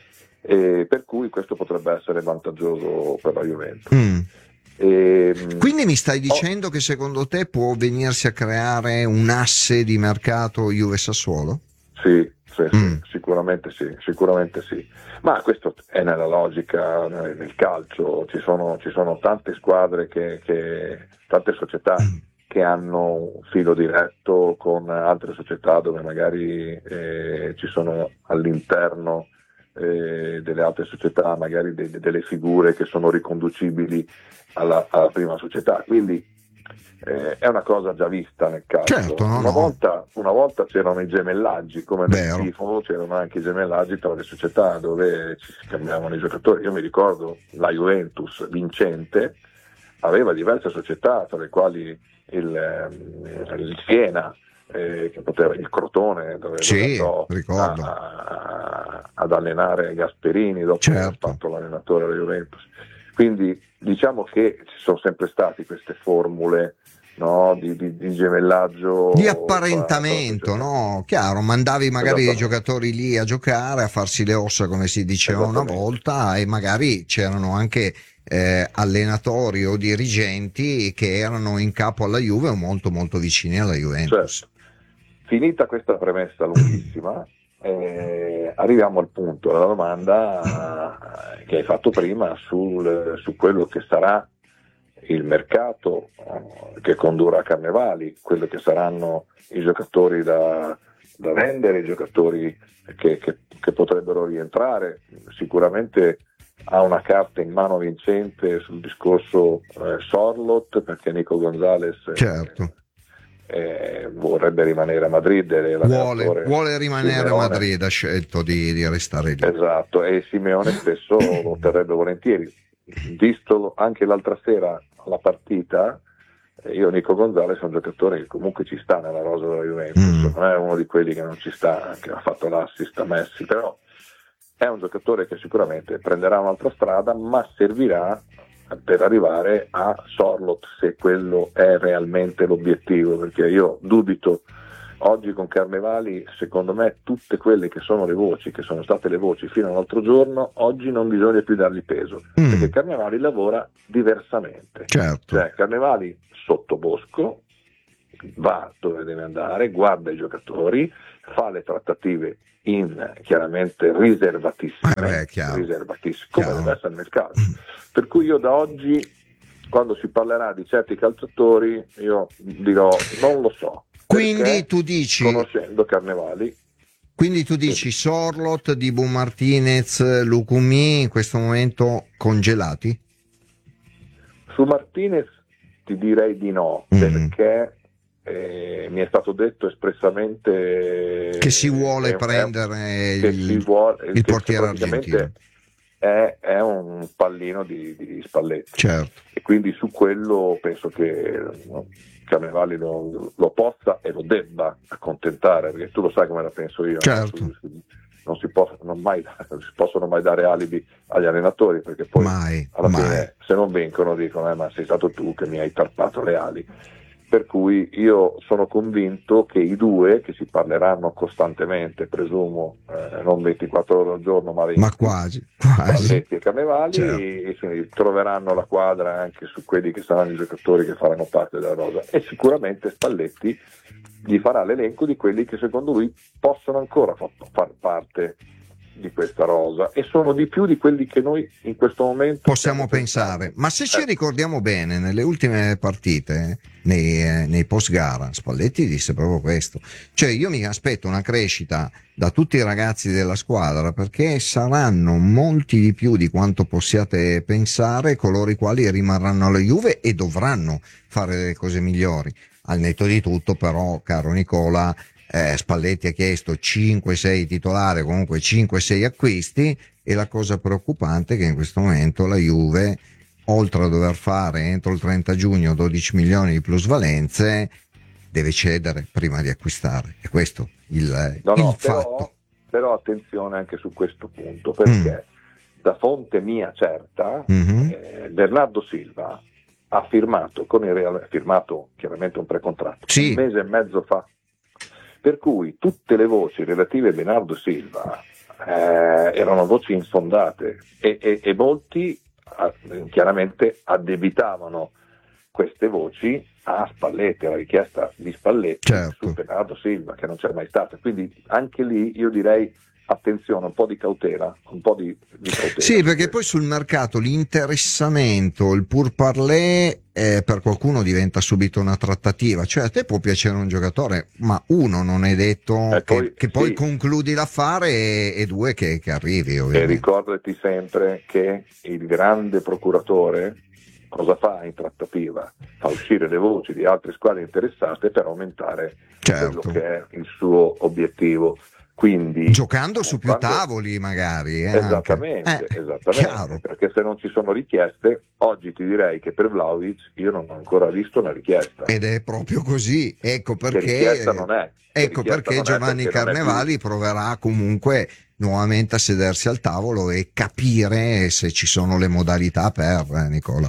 E per cui questo potrebbe essere vantaggioso per la Juventus. Mm. E, Quindi mi stai dicendo che secondo te può venirsi a creare un asse di mercato Juve-Sassuolo? sì, sì, sì, Mm. sicuramente sì, sicuramente sì. Ma questo è nella logica nel nel calcio, ci sono, ci sono tante squadre che, che tante società che hanno un filo diretto con altre società dove magari eh, ci sono all'interno eh, delle altre società magari de- delle figure che sono riconducibili alla, alla prima società, quindi eh, è una cosa già vista nel calcio. Certo, no, una, no. Volta, una volta c'erano i gemellaggi, come nel Vero. tifo c'erano anche i gemellaggi tra le società dove ci si cambiavano i giocatori. Io mi ricordo la Juventus vincente aveva diverse società, tra le quali il, ehm, il Siena, eh, che poteva, il Crotone, dove Sì, andò ricordo. a- a- ad allenare Gasperini dopo Certo. aver fatto l'allenatore della Juventus. Quindi diciamo che ci sono sempre state queste formule, no, di, di, di gemellaggio, Di apparentamento, tra- no? Chiaro, mandavi magari dei Esattamente. giocatori lì a giocare, a farsi le ossa, come si diceva una Esattamente. volta, e magari c'erano anche eh, allenatori o dirigenti che erano in capo alla Juve o molto molto vicini alla Juventus. Certo. Finita questa premessa lunghissima, eh, arriviamo al punto della domanda eh, che hai fatto prima sul, su quello che sarà il mercato eh, che condurrà Carnevali, quello che saranno i giocatori da, da vendere, i giocatori che, che- che potrebbero rientrare. Sicuramente ha una carta in mano vincente sul discorso eh, Sorloth, perché Nico Gonzalez certo. eh, vorrebbe rimanere a Madrid, è vuole, vuole rimanere Simeone. a Madrid, ha scelto di, di restare lì. Esatto, e Simeone stesso lo terrebbe volentieri. Visto anche l'altra sera la partita, io Nico Gonzalez è un giocatore che comunque ci sta nella rosa della Juventus, mm. non è uno di quelli che non ci sta, che ha fatto l'assist a Messi, però è un giocatore che sicuramente prenderà un'altra strada, ma servirà per arrivare a Sorloth, se quello è realmente l'obiettivo, perché io dubito oggi con Carnevali. Secondo me tutte quelle che sono le voci, che sono state le voci fino all'altro giorno, oggi non bisogna più dargli peso, mm. perché Carnevali lavora diversamente, certo. Cioè Carnevali sotto Bosco va dove deve andare, guarda i giocatori, fa le trattative in chiaramente riservatissime, eh beh, riservatissime come deve essere nel caso. Per cui io da oggi, quando si parlerà di certi calciatori, io dirò non lo so. Quindi tu dici, conoscendo Carnevali, quindi tu dici sì. Sorloth, Dibu Martinez, Lucumi in questo momento congelati? Su Martinez ti direi di no, mm. perché eh, mi è stato detto espressamente che si vuole eh, prendere che il, si vuole, il portiere argentino. È, è un pallino di, di Spalletti, certo. E quindi su quello penso che no, Carnevali lo, lo possa e lo debba accontentare, perché tu lo sai come la penso io, certo. no? non, si può, non, mai, non si possono mai dare alibi agli allenatori, perché poi mai, alla mai. fine se non vincono dicono eh, ma sei stato tu che mi hai tarpato le ali. Per cui io sono convinto che i due, che si parleranno costantemente, presumo eh, non ventiquattro ore al giorno, ma, ma quasi, quasi. Spalletti e Carnevali, certo. e, e troveranno la quadra anche su quelli che saranno i giocatori che faranno parte della rosa, e sicuramente Spalletti gli farà l'elenco di quelli che secondo lui possono ancora fa- far parte di questa rosa, e sono di più di quelli che noi in questo momento possiamo pensare. Ma se ci ricordiamo bene, nelle ultime partite, nei, eh, nei post gara, Spalletti disse proprio questo, cioè io mi aspetto una crescita da tutti i ragazzi della squadra, perché saranno molti di più di quanto possiate pensare coloro i quali rimarranno alla Juve e dovranno fare delle cose migliori. Al netto di tutto, però, caro Nicola, Eh, Spalletti ha chiesto cinque sei titolari, comunque cinque sei acquisti, e la cosa preoccupante è che in questo momento la Juve, oltre a dover fare entro il trenta giugno dodici milioni di plusvalenze, deve cedere prima di acquistare, e questo il, no, il no, fatto. Però, però attenzione anche su questo punto, perché mm. da fonte mia certa, mm-hmm. eh, Bernardo Silva ha firmato con il Real, ha firmato chiaramente un precontratto sì. un mese e mezzo fa. Per cui tutte le voci relative a Bernardo Silva eh, erano voci infondate, e, e, e molti eh, chiaramente addebitavano queste voci a Spalletti, alla richiesta di Spalletti certo. su Bernardo Silva, che non c'è mai stata. Quindi anche lì io direi attenzione, un po' di cautela, un po' di, di cautela. Sì, perché poi sul mercato l'interessamento, il pourparlers eh, per qualcuno diventa subito una trattativa, cioè a te può piacere un giocatore, ma uno non è detto e che poi, che poi sì. concludi l'affare, e, e due che, che arrivi ovviamente. E ricordati sempre che il grande procuratore cosa fa in trattativa? Fa uscire le voci di altre squadre interessate per aumentare certo. quello che è il suo obiettivo. Quindi, giocando su più quando... tavoli magari eh, esattamente, eh, esattamente perché se non ci sono richieste, oggi ti direi che per Vlahovic io non ho ancora visto una richiesta, ed è proprio così, ecco perché che richiesta non è ecco perché Giovanni perché Carnevali proverà comunque nuovamente a sedersi al tavolo e capire se ci sono le modalità per eh, Nicola.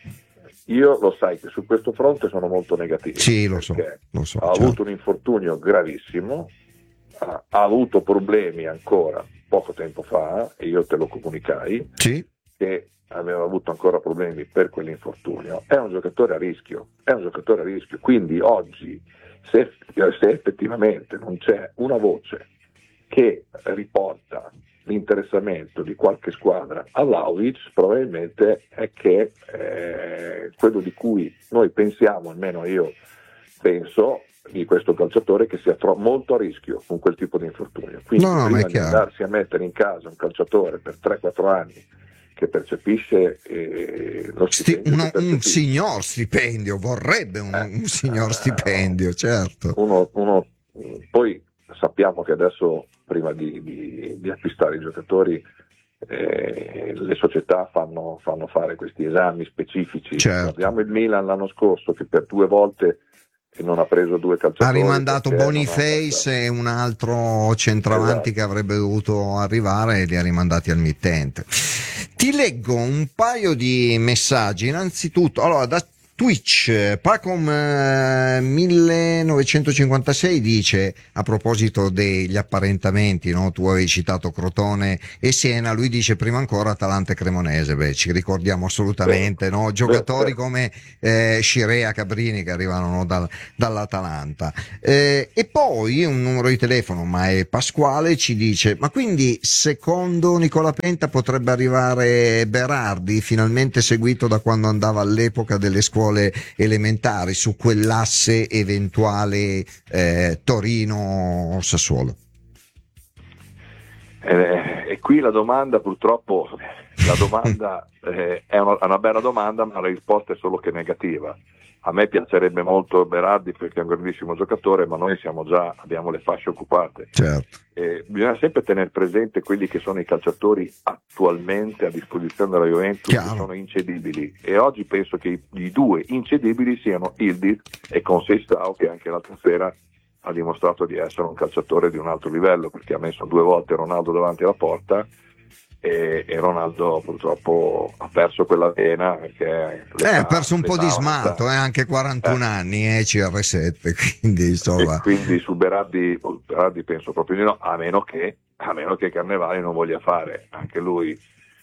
Io lo sai che su questo fronte sono molto negativo, sì lo so, lo so ha certo. avuto un infortunio gravissimo, ha avuto problemi ancora poco tempo fa, e io te lo comunicai, sì. che aveva avuto ancora problemi per quell'infortunio. È un giocatore a rischio, è un giocatore a rischio, quindi oggi se, se effettivamente non c'è una voce che riporta l'interessamento di qualche squadra a Vlahovic, probabilmente è che eh, quello di cui noi pensiamo, almeno io penso, di questo calciatore, che sia tro- molto a rischio con quel tipo di infortunio. Quindi no, no, prima ma è di chiaro. andarsi a mettere in casa un calciatore per tre quattro anni che percepisce eh, lo Sti- stipendio uno- che un percepisce. signor stipendio, vorrebbe un, Eh, un signor eh, stipendio, certo. Uno, uno- poi sappiamo che adesso prima di, di- di acquistare i giocatori eh, le società fanno, fanno fare questi esami specifici. Certo. Guardiamo il Milan l'anno scorso che per due volte non ha preso due calciatori. Ha rimandato perché non ha Boniface calciato. e un altro centravanti Esatto. che avrebbe dovuto arrivare e li ha rimandati al mittente. Ti leggo un paio di messaggi. Innanzitutto, allora, da Twitch, Pacom eh, millenovecentocinquantasei dice, a proposito degli apparentamenti, no? Tu avevi citato Crotone e Siena, lui dice prima ancora Atalanta e Cremonese. Beh, ci ricordiamo assolutamente, Beh, no? Giocatori beh, beh. come eh, Scirea, Cabrini che arrivano, no, dal- dall'Atalanta. Eh, e poi un numero di telefono, ma è Pasquale, ci dice, ma quindi secondo Nicola Penta potrebbe arrivare Berardi, finalmente seguito da quando andava all'epoca delle scuole elementari, su quell'asse eventuale eh, Torino-Sassuolo? Eh, e qui la domanda, purtroppo, la domanda eh, è una, è una bella domanda, ma la risposta è solo che negativa. A me piacerebbe molto Berardi perché è un grandissimo giocatore, ma noi siamo già, abbiamo le fasce occupate. Certo. Eh, bisogna sempre tenere presente quelli che sono i calciatori attualmente a disposizione della Juventus, Chiaro. che sono incedibili, e oggi penso che i, i due incedibili siano Ildiz e Conceição, che anche l'altra sera ha dimostrato di essere un calciatore di un altro livello, perché ha messo due volte Ronaldo davanti alla porta e, e Ronaldo purtroppo ha perso quella vena perché Eh, ha perso un po' di smalto, eh. eh, anche quarantuno anni, eh, C R sette, quindi insomma. E quindi su Berardi, Berardi penso proprio di no, a meno che a meno che Carnevali non voglia fare anche lui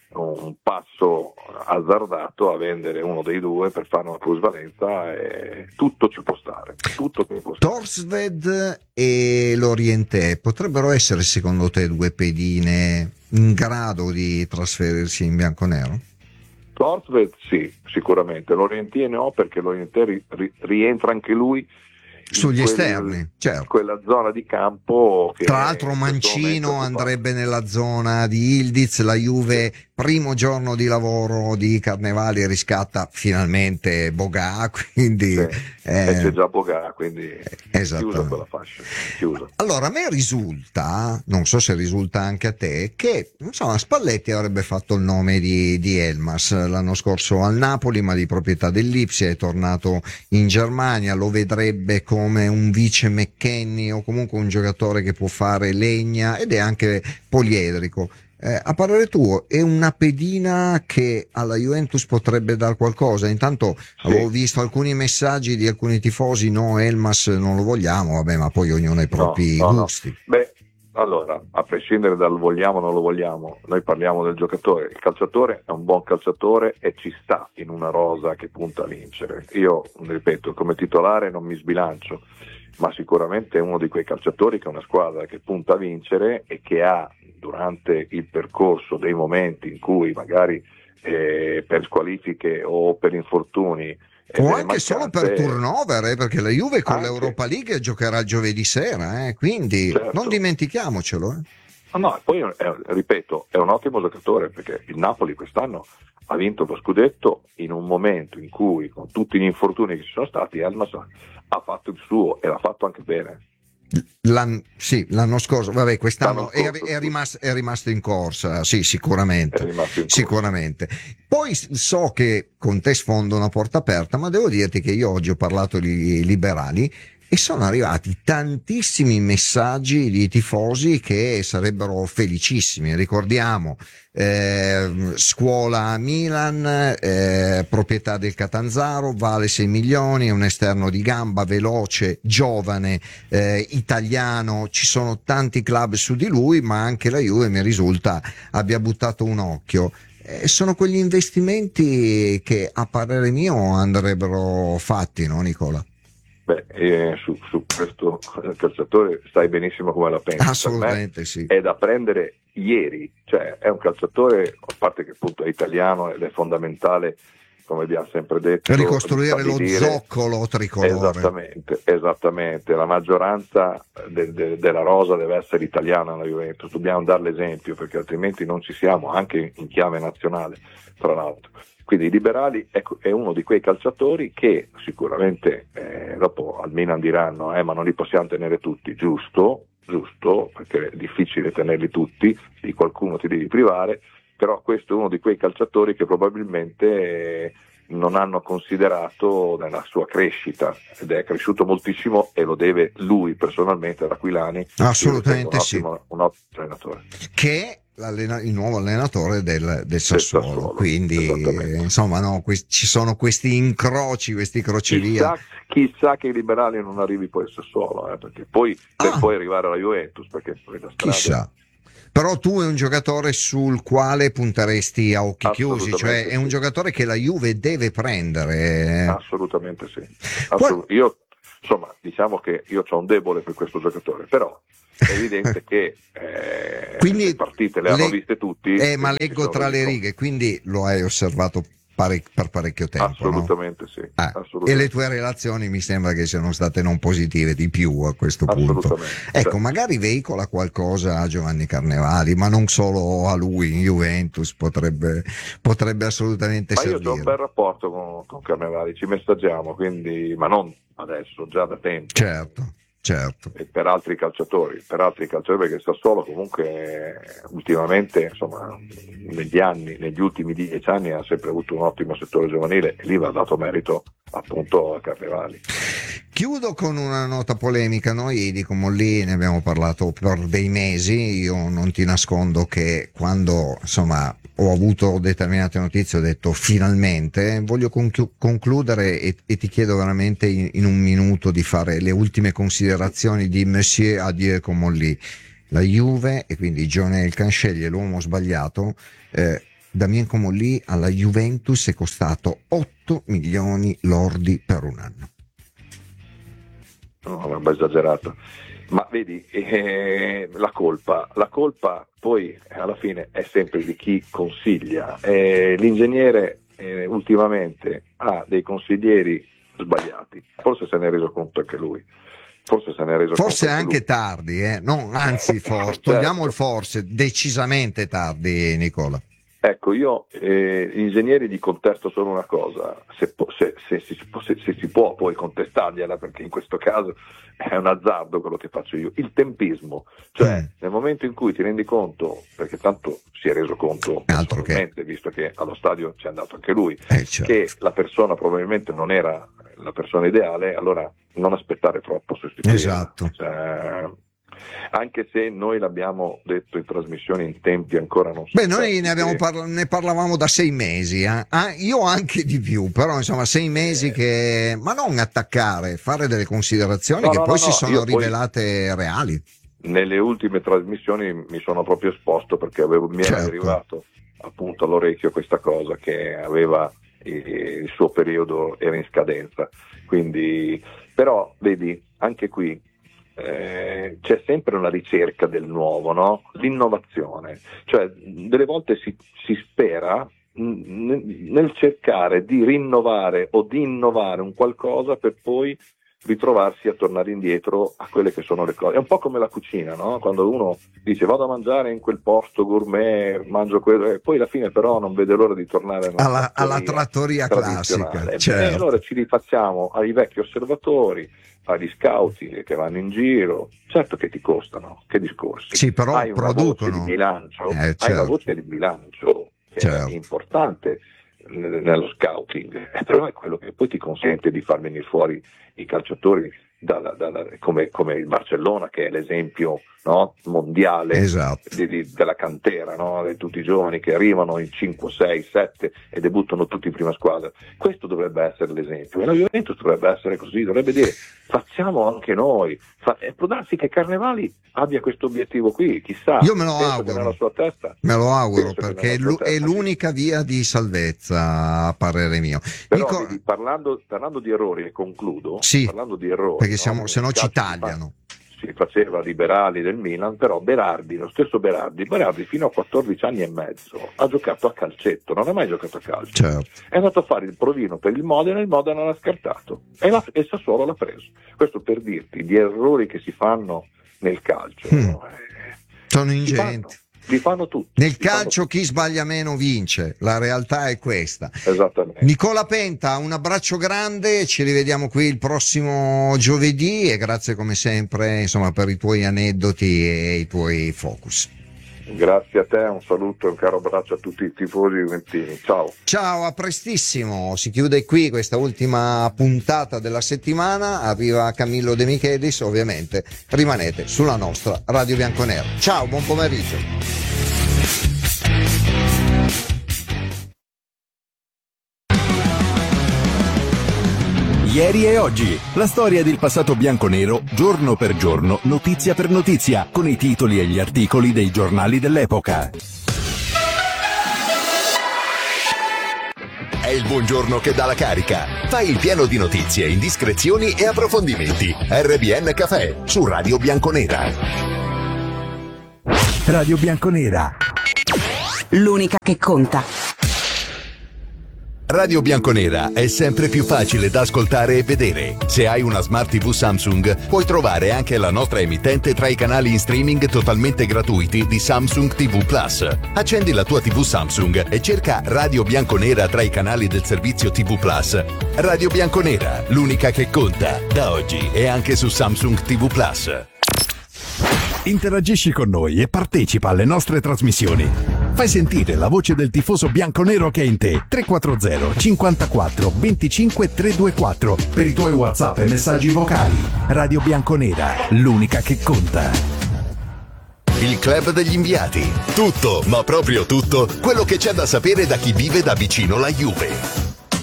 un passo azzardato a vendere uno dei due per fare una plusvalenza, e tutto ci può stare, tutto ci può stare. Torsved e Lorientè potrebbero essere secondo te due pedine in grado di trasferirsi in bianconero? Torsved sì, sicuramente. Lorientè no, perché Lorientè ri, ri, rientra anche lui sugli quel, esterni, certo. quella zona di campo che Tra l'altro in questo Mancino momento andrebbe nella zona di Ildiz, la Juve primo giorno di lavoro di Carnevali riscatta finalmente Bogà, quindi sì, eh, e c'è già Bogà, quindi esattamente. chiusa quella fascia, chiusa. Allora, a me risulta, non so se risulta anche a te, che insomma Spalletti avrebbe fatto il nome di, di Elmas l'anno scorso al Napoli, ma di proprietà dell'Ipsia, è tornato in Germania, lo vedrebbe come un vice McKennie o comunque un giocatore che può fare legna ed è anche poliedrico. Eh, a parere tuo è una pedina che alla Juventus potrebbe dar qualcosa? Intanto Sì. avevo visto alcuni messaggi di alcuni tifosi, no, Elmas non lo vogliamo, vabbè, ma poi ognuno ha i propri No, no, no. gusti. Beh, allora, a prescindere dal vogliamo o non lo vogliamo, noi parliamo del giocatore. Il calciatore è un buon calciatore e ci sta in una rosa che punta a vincere. Io, ripeto, come titolare non mi sbilancio, ma sicuramente è uno di quei calciatori che è una squadra che punta a vincere e che ha durante il percorso dei momenti in cui magari eh, per squalifiche o per infortuni eh, O delle anche solo mancanze- per turnover, eh, perché la Juve con Anche. l'Europa League giocherà giovedì sera, eh, quindi Certo. non dimentichiamocelo. Eh. Ah, no, poi è, ripeto, è un ottimo giocatore perché il Napoli quest'anno ha vinto lo scudetto in un momento in cui, con tutti gli infortuni che ci sono stati, Elmas ha fatto il suo e l'ha fatto anche bene. L'an- sì, l'anno scorso, vabbè, quest'anno L'anno è, scorso, è sì. rimasto, è rimasto in corsa, sì, È sicuramente. rimasto in corsa. Sicuramente. Poi s- so che con te sfondo una porta aperta, ma devo dirti che io oggi ho parlato di liberali e sono arrivati tantissimi messaggi di tifosi che sarebbero felicissimi. Ricordiamo eh, scuola a Milan, eh, proprietà del Catanzaro, vale sei milioni, è un esterno di gamba, veloce, giovane, eh, italiano, ci sono tanti club su di lui, ma anche la Juve mi risulta abbia buttato un occhio. Eh, sono quegli investimenti che a parere mio andrebbero fatti, no Nicola? Beh, eh, su, su questo calciatore sai benissimo come la pensi. Assolutamente sì. Per me è da prendere ieri, cioè è un calciatore, a parte che appunto è italiano ed è fondamentale come abbiamo sempre detto, ricostruire lo stabilire- zoccolo tricolore. Esattamente, esattamente. La maggioranza de- de- della rosa deve essere italiana alla Juventus, dobbiamo dare l'esempio perché altrimenti non ci siamo, anche in chiave nazionale, tra l'altro. Quindi i liberali ecco, è uno di quei calciatori che sicuramente eh, dopo al Milan diranno eh, ma non li possiamo tenere tutti, giusto, giusto, perché è difficile tenerli tutti, di qualcuno ti devi privare, però questo è uno di quei calciatori che probabilmente eh, non hanno considerato nella sua crescita ed è cresciuto moltissimo e lo deve lui personalmente ad Aquilani. Assolutamente un sì. ottimo, un ottimo allenatore. Che è l'allena- il nuovo allenatore del, del Sassuolo, Sassuolo, quindi esattamente. eh, insomma no, que- ci sono questi incroci, questi crocevia. Chissà, chissà che i liberali non arrivi poi al Sassuolo, eh, perché poi per Ah. poi arrivare alla Juventus, perché poi la strada Chissà. Però tu è un giocatore sul quale punteresti a occhi chiusi, cioè Assolutamente è un sì. giocatore che la Juve deve prendere. assolutamente sì. Assolut- io insomma diciamo che io ho un debole per questo giocatore, però è evidente che eh, Quindi le partite le hanno le- viste tutti. Eh, ma quindi leggo sono tra le dico- righe, quindi lo hai osservato pare- per parecchio tempo, no? Assolutamente sì. Ah, assolutamente. e le tue relazioni mi sembra che siano state non positive di più a questo punto. Assolutamente. Ecco, Cioè, magari veicola qualcosa a Giovanni Carnevali, ma non solo a lui, in Juventus potrebbe, potrebbe assolutamente ma io ho un servire. bel rapporto con, con Carnevali, ci messaggiamo, quindi, ma non adesso, già da tempo. Certo, certo. E per altri calciatori, per altri calciatori perché il Sassuolo comunque eh, ultimamente, insomma, negli anni, negli ultimi dieci anni ha sempre avuto un ottimo settore giovanile e lì va dato merito appunto a Carnevali. Chiudo con una nota polemica. Noi di Comolli ne abbiamo parlato per dei mesi. Io non ti nascondo che quando insomma ho avuto determinate notizie ho detto finalmente. Voglio conclu- concludere e, e ti chiedo veramente in, in un minuto di fare le ultime considerazioni di Monsieur Adieu Comolli. La Juve e quindi Jonel Cancelli, l'uomo sbagliato, eh, Damien Comolli alla Juventus è costato otto milioni lordi per un anno. No, roba esagerata. Ma vedi, eh, la colpa, la colpa poi alla fine è sempre di chi consiglia. Eh, l'ingegnere eh, ultimamente ha dei consiglieri sbagliati, forse se ne è reso conto anche lui. Forse se ne è reso Forse conto anche lui. tardi, eh? No, anzi forse, Certo. togliamo il forse, decisamente tardi, Nicola. Ecco, io eh, gli ingegneri gli contesto solo una cosa, se, po- se, se, se, si può- se- se si può poi contestargliela, perché in questo caso è un azzardo quello che faccio io, il tempismo, cioè Mm. nel momento in cui ti rendi conto, perché tanto si è reso conto Altro che. personalmente, visto che allo stadio ci è andato anche lui, Eh, certo. che la persona probabilmente non era la persona ideale, allora non aspettare troppo a sostituirla. Esatto. Cioè, anche se noi l'abbiamo detto in trasmissione in tempi ancora non so. Beh, noi ne, abbiamo parla- ne parlavamo da sei mesi, eh? Ah, io anche di più, però insomma sei mesi che... Ma non attaccare, fare delle considerazioni No, che no, poi no, si no, sono io poi- rivelate reali. Nelle ultime trasmissioni mi sono proprio esposto perché avevo, mi era Certo. arrivato appunto all'orecchio questa cosa che aveva eh, il suo periodo era in scadenza, quindi però vedi anche qui eh, c'è sempre una ricerca del nuovo, no? L'innovazione, cioè delle volte si, si spera n- nel cercare di rinnovare o di innovare un qualcosa per poi ritrovarsi a tornare indietro a quelle che sono le cose. È un po' come la cucina, no? Quando uno dice vado a mangiare in quel posto gourmet, mangio quello, e poi alla fine però non vede l'ora di tornare nella Alla, alla trattoria tradizionale. classica. E Certo. allora ci rifacciamo ai vecchi osservatori, agli scouting che vanno in giro, certo che ti costano, che discorsi. Sì, però hai una producono. voce di bilancio, Eh, hai certo. una voce di bilancio che Certo. è importante n- nello scouting, eh, però è quello che poi ti consente di far venire fuori i calciatori dalla- dalla- come, come il Barcellona, che è l'esempio, no, mondiale Esatto. di- di- della cantera, no? Di tutti i giovani che arrivano in cinque, sei, sette e debuttano tutti in prima squadra. Questo dovrebbe essere l'esempio e la Juventus dovrebbe essere così, dovrebbe dire facciamo anche noi. Fa- e può darsi che Carnevali abbia questo obiettivo qui, chissà. Io me lo Penso auguro. che nella sua testa. Me lo auguro Penso che perché è, nella l'u- sua è testa, l'unica via di salvezza a parere mio. Però Nico- vedi, parlando, parlando di errori, e concludo, Sì, parlando di errori, perché no? siamo, se no ci Calcio si fa- tagliano. Si si faceva liberali del Milan, però Berardi, lo stesso Berardi, Berardi fino a quattordici anni e mezzo ha giocato a calcetto, non ha mai giocato a calcio. Certo. È andato a fare il provino per il Modena, il Modena l'ha scartato e, la, e Sassuolo l'ha preso. Questo per dirti gli errori che si fanno nel calcio. Mm. No? Sono Li fanno, ingenti. li fanno tutti. Nel li fanno calcio chi sbaglia meno vince, la realtà è questa. Esattamente. Nicola Penta, un abbraccio grande, ci rivediamo qui il prossimo giovedì e grazie come sempre, insomma, per i tuoi aneddoti e i tuoi focus. Grazie a te, un saluto e un caro abbraccio a tutti i tifosi juventini. Ciao. Ciao, a prestissimo. Si chiude qui questa ultima puntata della settimana. Arriva Camillo De Michelis, ovviamente rimanete sulla nostra Radio Bianconera. Ciao, buon pomeriggio. Ieri e oggi, la storia del passato bianconero, giorno per giorno, notizia per notizia, con i titoli e gli articoli dei giornali dell'epoca. È il buongiorno che dà la carica. Fai il pieno di notizie, indiscrezioni e approfondimenti. R B N Café, su Radio Bianconera. Radio Bianconera. L'unica che conta. Radio Bianconera è sempre più facile da ascoltare e vedere. Se hai una Smart tivù Samsung, puoi trovare anche la nostra emittente tra i canali in streaming totalmente gratuiti di Samsung tivù Plus. Accendi la tua tivù Samsung e cerca Radio Bianconera tra i canali del servizio tivù Plus. Radio Bianconera, l'unica che conta, da oggi e anche su Samsung tivù Plus. Interagisci con noi e partecipa alle nostre trasmissioni. Fai sentire la voce del tifoso bianconero che è in te. tre quattro zero cinquantaquattro venticinque trecentoventiquattro per i tuoi WhatsApp e messaggi vocali. Radio Bianconera, l'unica che conta. Il club degli inviati. Tutto, ma proprio tutto, quello che c'è da sapere da chi vive da vicino la Juve.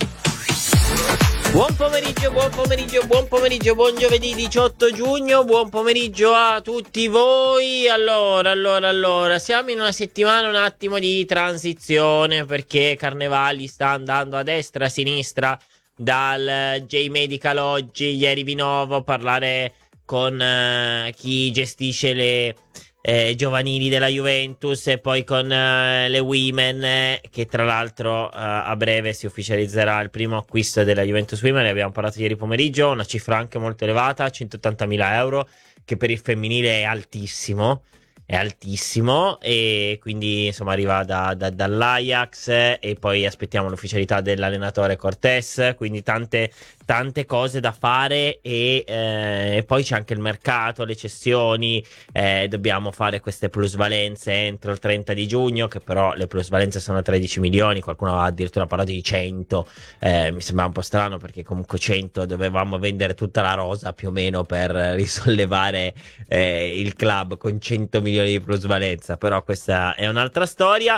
Buon pomeriggio, buon pomeriggio, buon pomeriggio, buon giovedì diciotto giugno, buon pomeriggio a tutti voi. Allora, allora, allora, siamo in una settimana un attimo di transizione perché Carnevali sta andando a destra, a sinistra, dal J-Medical oggi, ieri Vinovo, a parlare con uh, chi gestisce le eh, giovanili della Juventus e poi con uh, le Women, eh, che tra l'altro uh, a breve si ufficializzerà il primo acquisto della Juventus Women. Ne abbiamo parlato ieri pomeriggio, una cifra anche molto elevata, centottantamila euro, che per il femminile è altissimo, è altissimo, e quindi insomma arriva da, da, dall'Ajax, e poi aspettiamo l'ufficialità dell'allenatore Cortés, quindi tante tante cose da fare, e eh, poi c'è anche il mercato, le cessioni, eh, dobbiamo fare queste plusvalenze entro il trenta di giugno, che però le plusvalenze sono tredici milioni, qualcuno ha addirittura parlato di cento, eh, mi sembra un po' strano perché comunque cento dovevamo vendere tutta la rosa più o meno per risollevare eh, il club con cento milioni di plusvalenza, però questa è un'altra storia,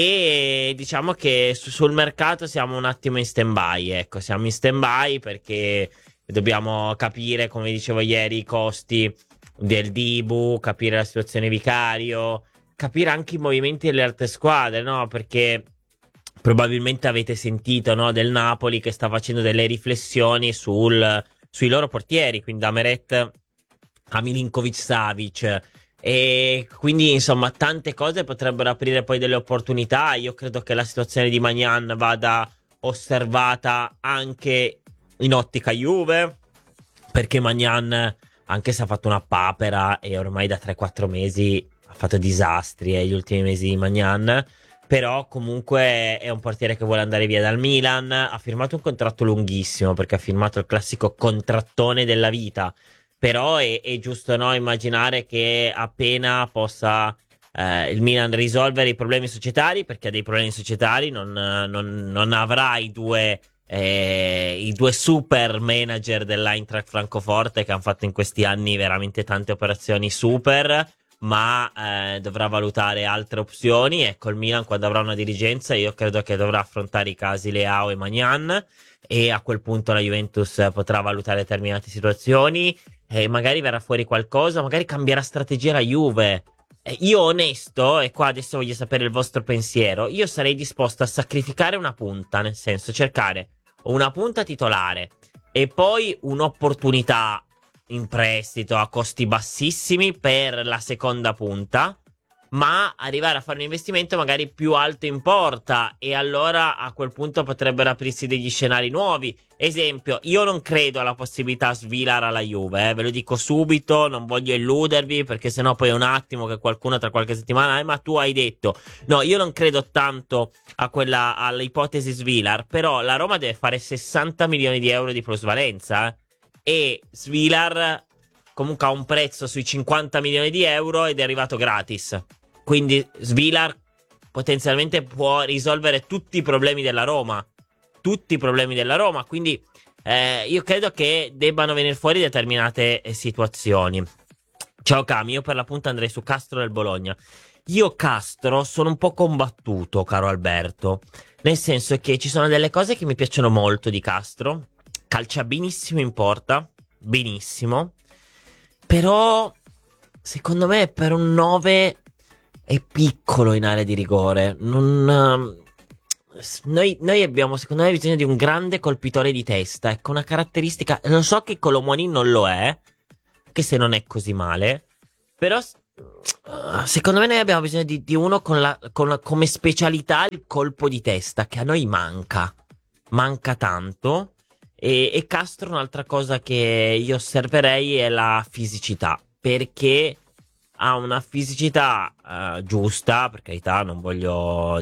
e diciamo che su, sul mercato siamo un attimo in stand by, ecco, siamo in stand by perché dobbiamo capire, come dicevo ieri, i costi del Dibu, capire la situazione Vicario, capire anche i movimenti delle altre squadre, no? Perché probabilmente avete sentito, no, del Napoli che sta facendo delle riflessioni sul, sui loro portieri, quindi da Meret a Milinkovic-Savic, e quindi insomma tante cose potrebbero aprire poi delle opportunità. Io credo che la situazione di Maignan vada osservata anche in ottica Juve, perché Maignan, anche se ha fatto una papera e ormai da tre quattro mesi ha fatto disastri, eh, gli ultimi mesi di Maignan, però comunque è un portiere che vuole andare via dal Milan, ha firmato un contratto lunghissimo perché ha firmato il classico contrattone della vita, però è, è giusto, no, immaginare che appena possa eh, il Milan risolvere i problemi societari, perché ha dei problemi societari, non, non, non avrà i due Eh, i due super manager dell'Eintracht Francoforte che hanno fatto in questi anni veramente tante operazioni super, ma eh, dovrà valutare altre opzioni. Ecco, il Milan quando avrà una dirigenza, io credo che dovrà affrontare i casi Leao e Maignan, e a quel punto la Juventus potrà valutare determinate situazioni e magari verrà fuori qualcosa, magari cambierà strategia la Juve. eh, io onesto, e qua adesso voglio sapere il vostro pensiero, io sarei disposto a sacrificare una punta, nel senso cercare una punta titolare e poi un'opportunità in prestito a costi bassissimi per la seconda punta, ma arrivare a fare un investimento magari più alto in porta, e allora a quel punto potrebbero aprirsi degli scenari nuovi. Esempio, io non credo alla possibilità Svilar alla Juve, eh, ve lo dico subito, non voglio illudervi, perché sennò poi è un attimo che qualcuno tra qualche settimana, eh, ma tu hai detto, no, io non credo tanto a quella, all'ipotesi Svilar, però la Roma deve fare sessanta milioni di euro di plusvalenza, eh, e Svilar comunque ha un prezzo sui cinquanta milioni di euro ed è arrivato gratis. Quindi Svilar potenzialmente può risolvere tutti i problemi della Roma. Tutti i problemi della Roma. Quindi eh, io credo che debbano venire fuori determinate eh, situazioni. Ciao Cami, io per la punta andrei su Castro del Bologna. Io Castro sono un po' combattuto, caro Alberto. Nel senso che ci sono delle cose che mi piacciono molto di Castro. Calcia benissimo in porta. Benissimo. Però secondo me per un nove è piccolo in area di rigore. Non, uh, noi, noi abbiamo secondo me bisogno di un grande colpitore di testa. Ecco, una caratteristica. Lo so che Colomwani non lo è, che se non è così male. Però uh, secondo me noi abbiamo bisogno di, di uno con la, con la, come specialità il colpo di testa, che a noi manca. Manca tanto. E, e Castro, un'altra cosa che io osserverei è la fisicità, perché ha una fisicità uh, giusta, per carità, non voglio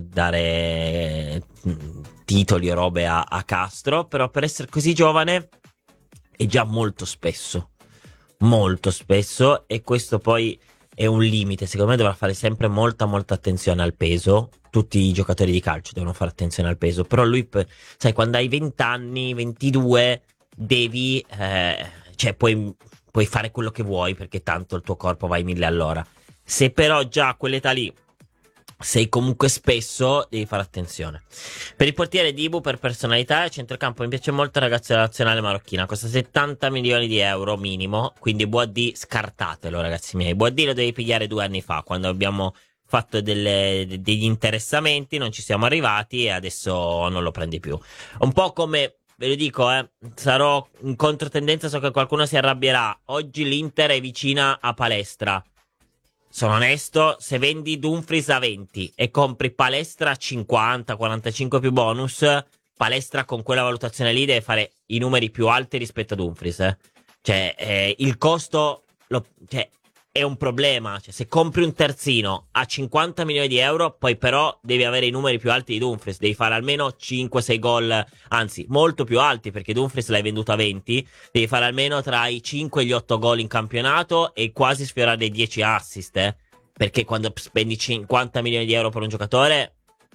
dare mh, titoli o robe a, a Castro, però per essere così giovane è già molto spesso, molto spesso, e questo poi è un limite. Secondo me dovrà fare sempre molta molta attenzione al peso. Tutti i giocatori di calcio devono fare attenzione al peso, però lui, sai, quando hai venti anni, ventidue, devi, eh, cioè puoi, puoi fare quello che vuoi, perché tanto il tuo corpo va ai mille all'ora. Se però già a quell'età lì sei comunque spesso, devi fare attenzione. Per il portiere Dibu, per personalità e centrocampo, mi piace molto il ragazzo della nazionale marocchina, costa settanta milioni di euro minimo, quindi Boadì scartatelo, ragazzi miei. Boadì lo devi pigliare due anni fa, quando abbiamo fatto delle, degli interessamenti, non ci siamo arrivati e adesso non lo prendi più. Un po' come, ve lo dico, eh, sarò in controtendenza, so che qualcuno si arrabbierà. Oggi l'Inter è vicina a Palestra. Sono onesto, se vendi Dumfries a venti e compri Palestra a cinquanta, quarantacinque più bonus, Palestra con quella valutazione lì deve fare i numeri più alti rispetto a Dumfries, eh. Cioè, eh, il costo lo, cioè, è un problema. Cioè, se compri un terzino a cinquanta milioni di euro, poi però devi avere i numeri più alti di Dumfries, devi fare almeno cinque sei gol, anzi molto più alti, perché Dumfries l'hai venduto a venti, devi fare almeno tra i cinque e gli otto gol in campionato e quasi sfiorare dei dieci assist, eh? Perché quando spendi cinquanta milioni di euro per un giocatore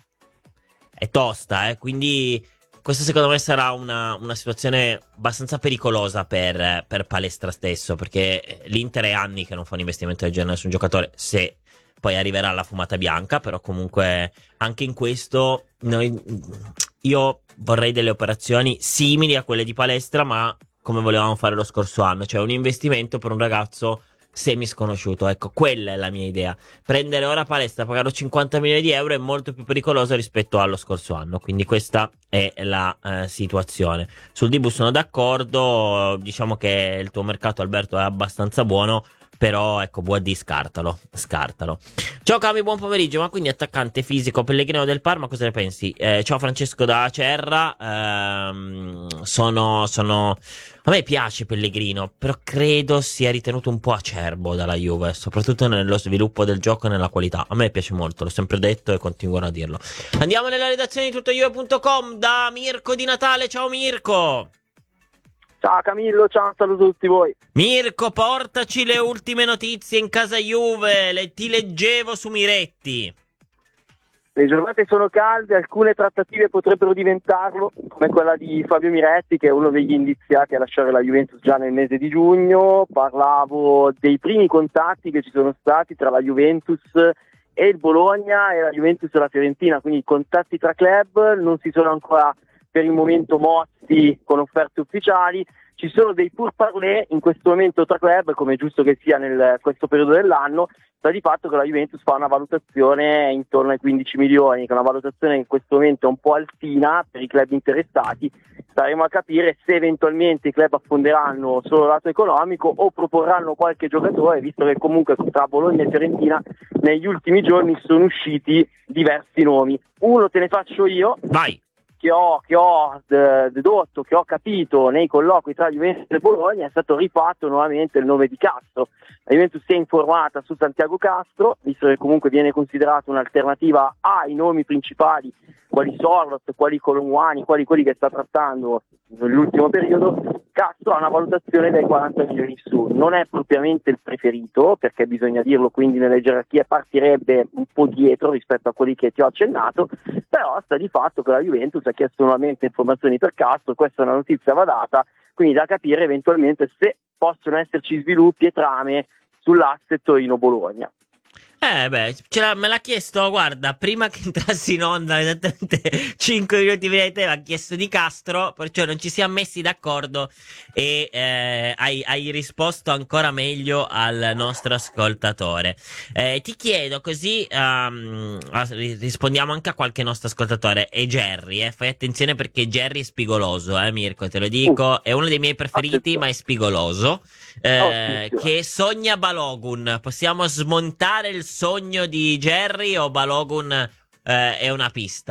è tosta, eh? Quindi questa secondo me sarà una, una situazione abbastanza pericolosa per, per Palestra stesso, perché l'Inter è anni che non fa un investimento del genere su un giocatore, se poi arriverà la fumata bianca. Però comunque anche in questo noi, io vorrei delle operazioni simili a quelle di Palestra, ma come volevamo fare lo scorso anno, cioè un investimento per un ragazzo semi sconosciuto. Ecco, quella è la mia idea. Prendere ora Palestra, pagarlo cinquanta milioni di euro è molto più pericoloso rispetto allo scorso anno, quindi questa è la eh, situazione. Sul Dibu sono d'accordo, diciamo che il tuo mercato, Alberto, è abbastanza buono, però ecco, Boadì scartalo, scartalo. Ciao Cami, buon pomeriggio. Ma quindi attaccante fisico Pellegrino del Parma, cosa ne pensi? Eh, ciao Francesco da Acerra. ehm, sono, sono a me piace Pellegrino, però credo sia ritenuto un po' acerbo dalla Juve, soprattutto nello sviluppo del gioco e nella qualità. A me piace molto, l'ho sempre detto e continuerò a dirlo. Andiamo nella redazione di tutto juve punto com da Mirko di Natale. Ciao Mirko. Ciao Camillo, ciao, un saluto a tutti voi. Mirko, portaci le ultime notizie in casa Juve, le, ti leggevo su Miretti. Le giornate sono calde, alcune trattative potrebbero diventarlo, come quella di Fabio Miretti, che è uno degli indiziati a lasciare la Juventus già nel mese di giugno. Parlavo dei primi contatti che ci sono stati tra la Juventus e il Bologna e la Juventus e la Fiorentina, quindi i contatti tra club non si sono ancora per il momento mossi con offerte ufficiali. ci sono dei pourparlers in questo momento tra club, come è giusto che sia nel questo periodo dell'anno. Sta di fatto che la Juventus fa una valutazione intorno ai quindici milioni, che è una valutazione che in questo momento è un po' altina per i club interessati. Staremo a capire se eventualmente i club affonderanno solo il lato economico o proporranno qualche giocatore, visto che comunque tra Bologna e Fiorentina negli ultimi giorni sono usciti diversi nomi. Uno te ne faccio io. Vai. Che ho, che ho d- dedotto, che ho capito nei colloqui tra Juventus e Bologna, è stato rifatto nuovamente il nome di Castro. La Juventus si è informata su Santiago Castro, visto che comunque viene considerato un'alternativa ai nomi principali, quali Sorloth, quali Colomwani, quali quelli che sta trattando nell'ultimo periodo. Castro ha una valutazione dai quaranta milioni su, non è propriamente il preferito, perché bisogna dirlo, quindi nelle gerarchie partirebbe un po' dietro rispetto a quelli che ti ho accennato, però sta di fatto che la Juventus ha chiesto nuovamente informazioni per Castro, questa è una notizia va data, quindi da capire eventualmente se possono esserci sviluppi e trame sull'asset Torino-Bologna. Eh beh, ce l'ha- me l'ha chiesto, guarda, prima che entrassi in onda, esattamente cinque minuti prima di te, mi ha chiesto di Castro, perciò non ci siamo messi d'accordo e eh, hai, hai risposto ancora meglio al nostro ascoltatore. Eh, ti chiedo così, ehm, ah, ri- rispondiamo anche a qualche nostro ascoltatore, è Jerry, eh, fai attenzione perché Jerry è spigoloso, eh Mirko, te lo dico, è uno dei miei preferiti, ma è spigoloso. Eh, che sogna Balogun. Possiamo smontare il sogno di Jerry o Balogun eh, è una pista?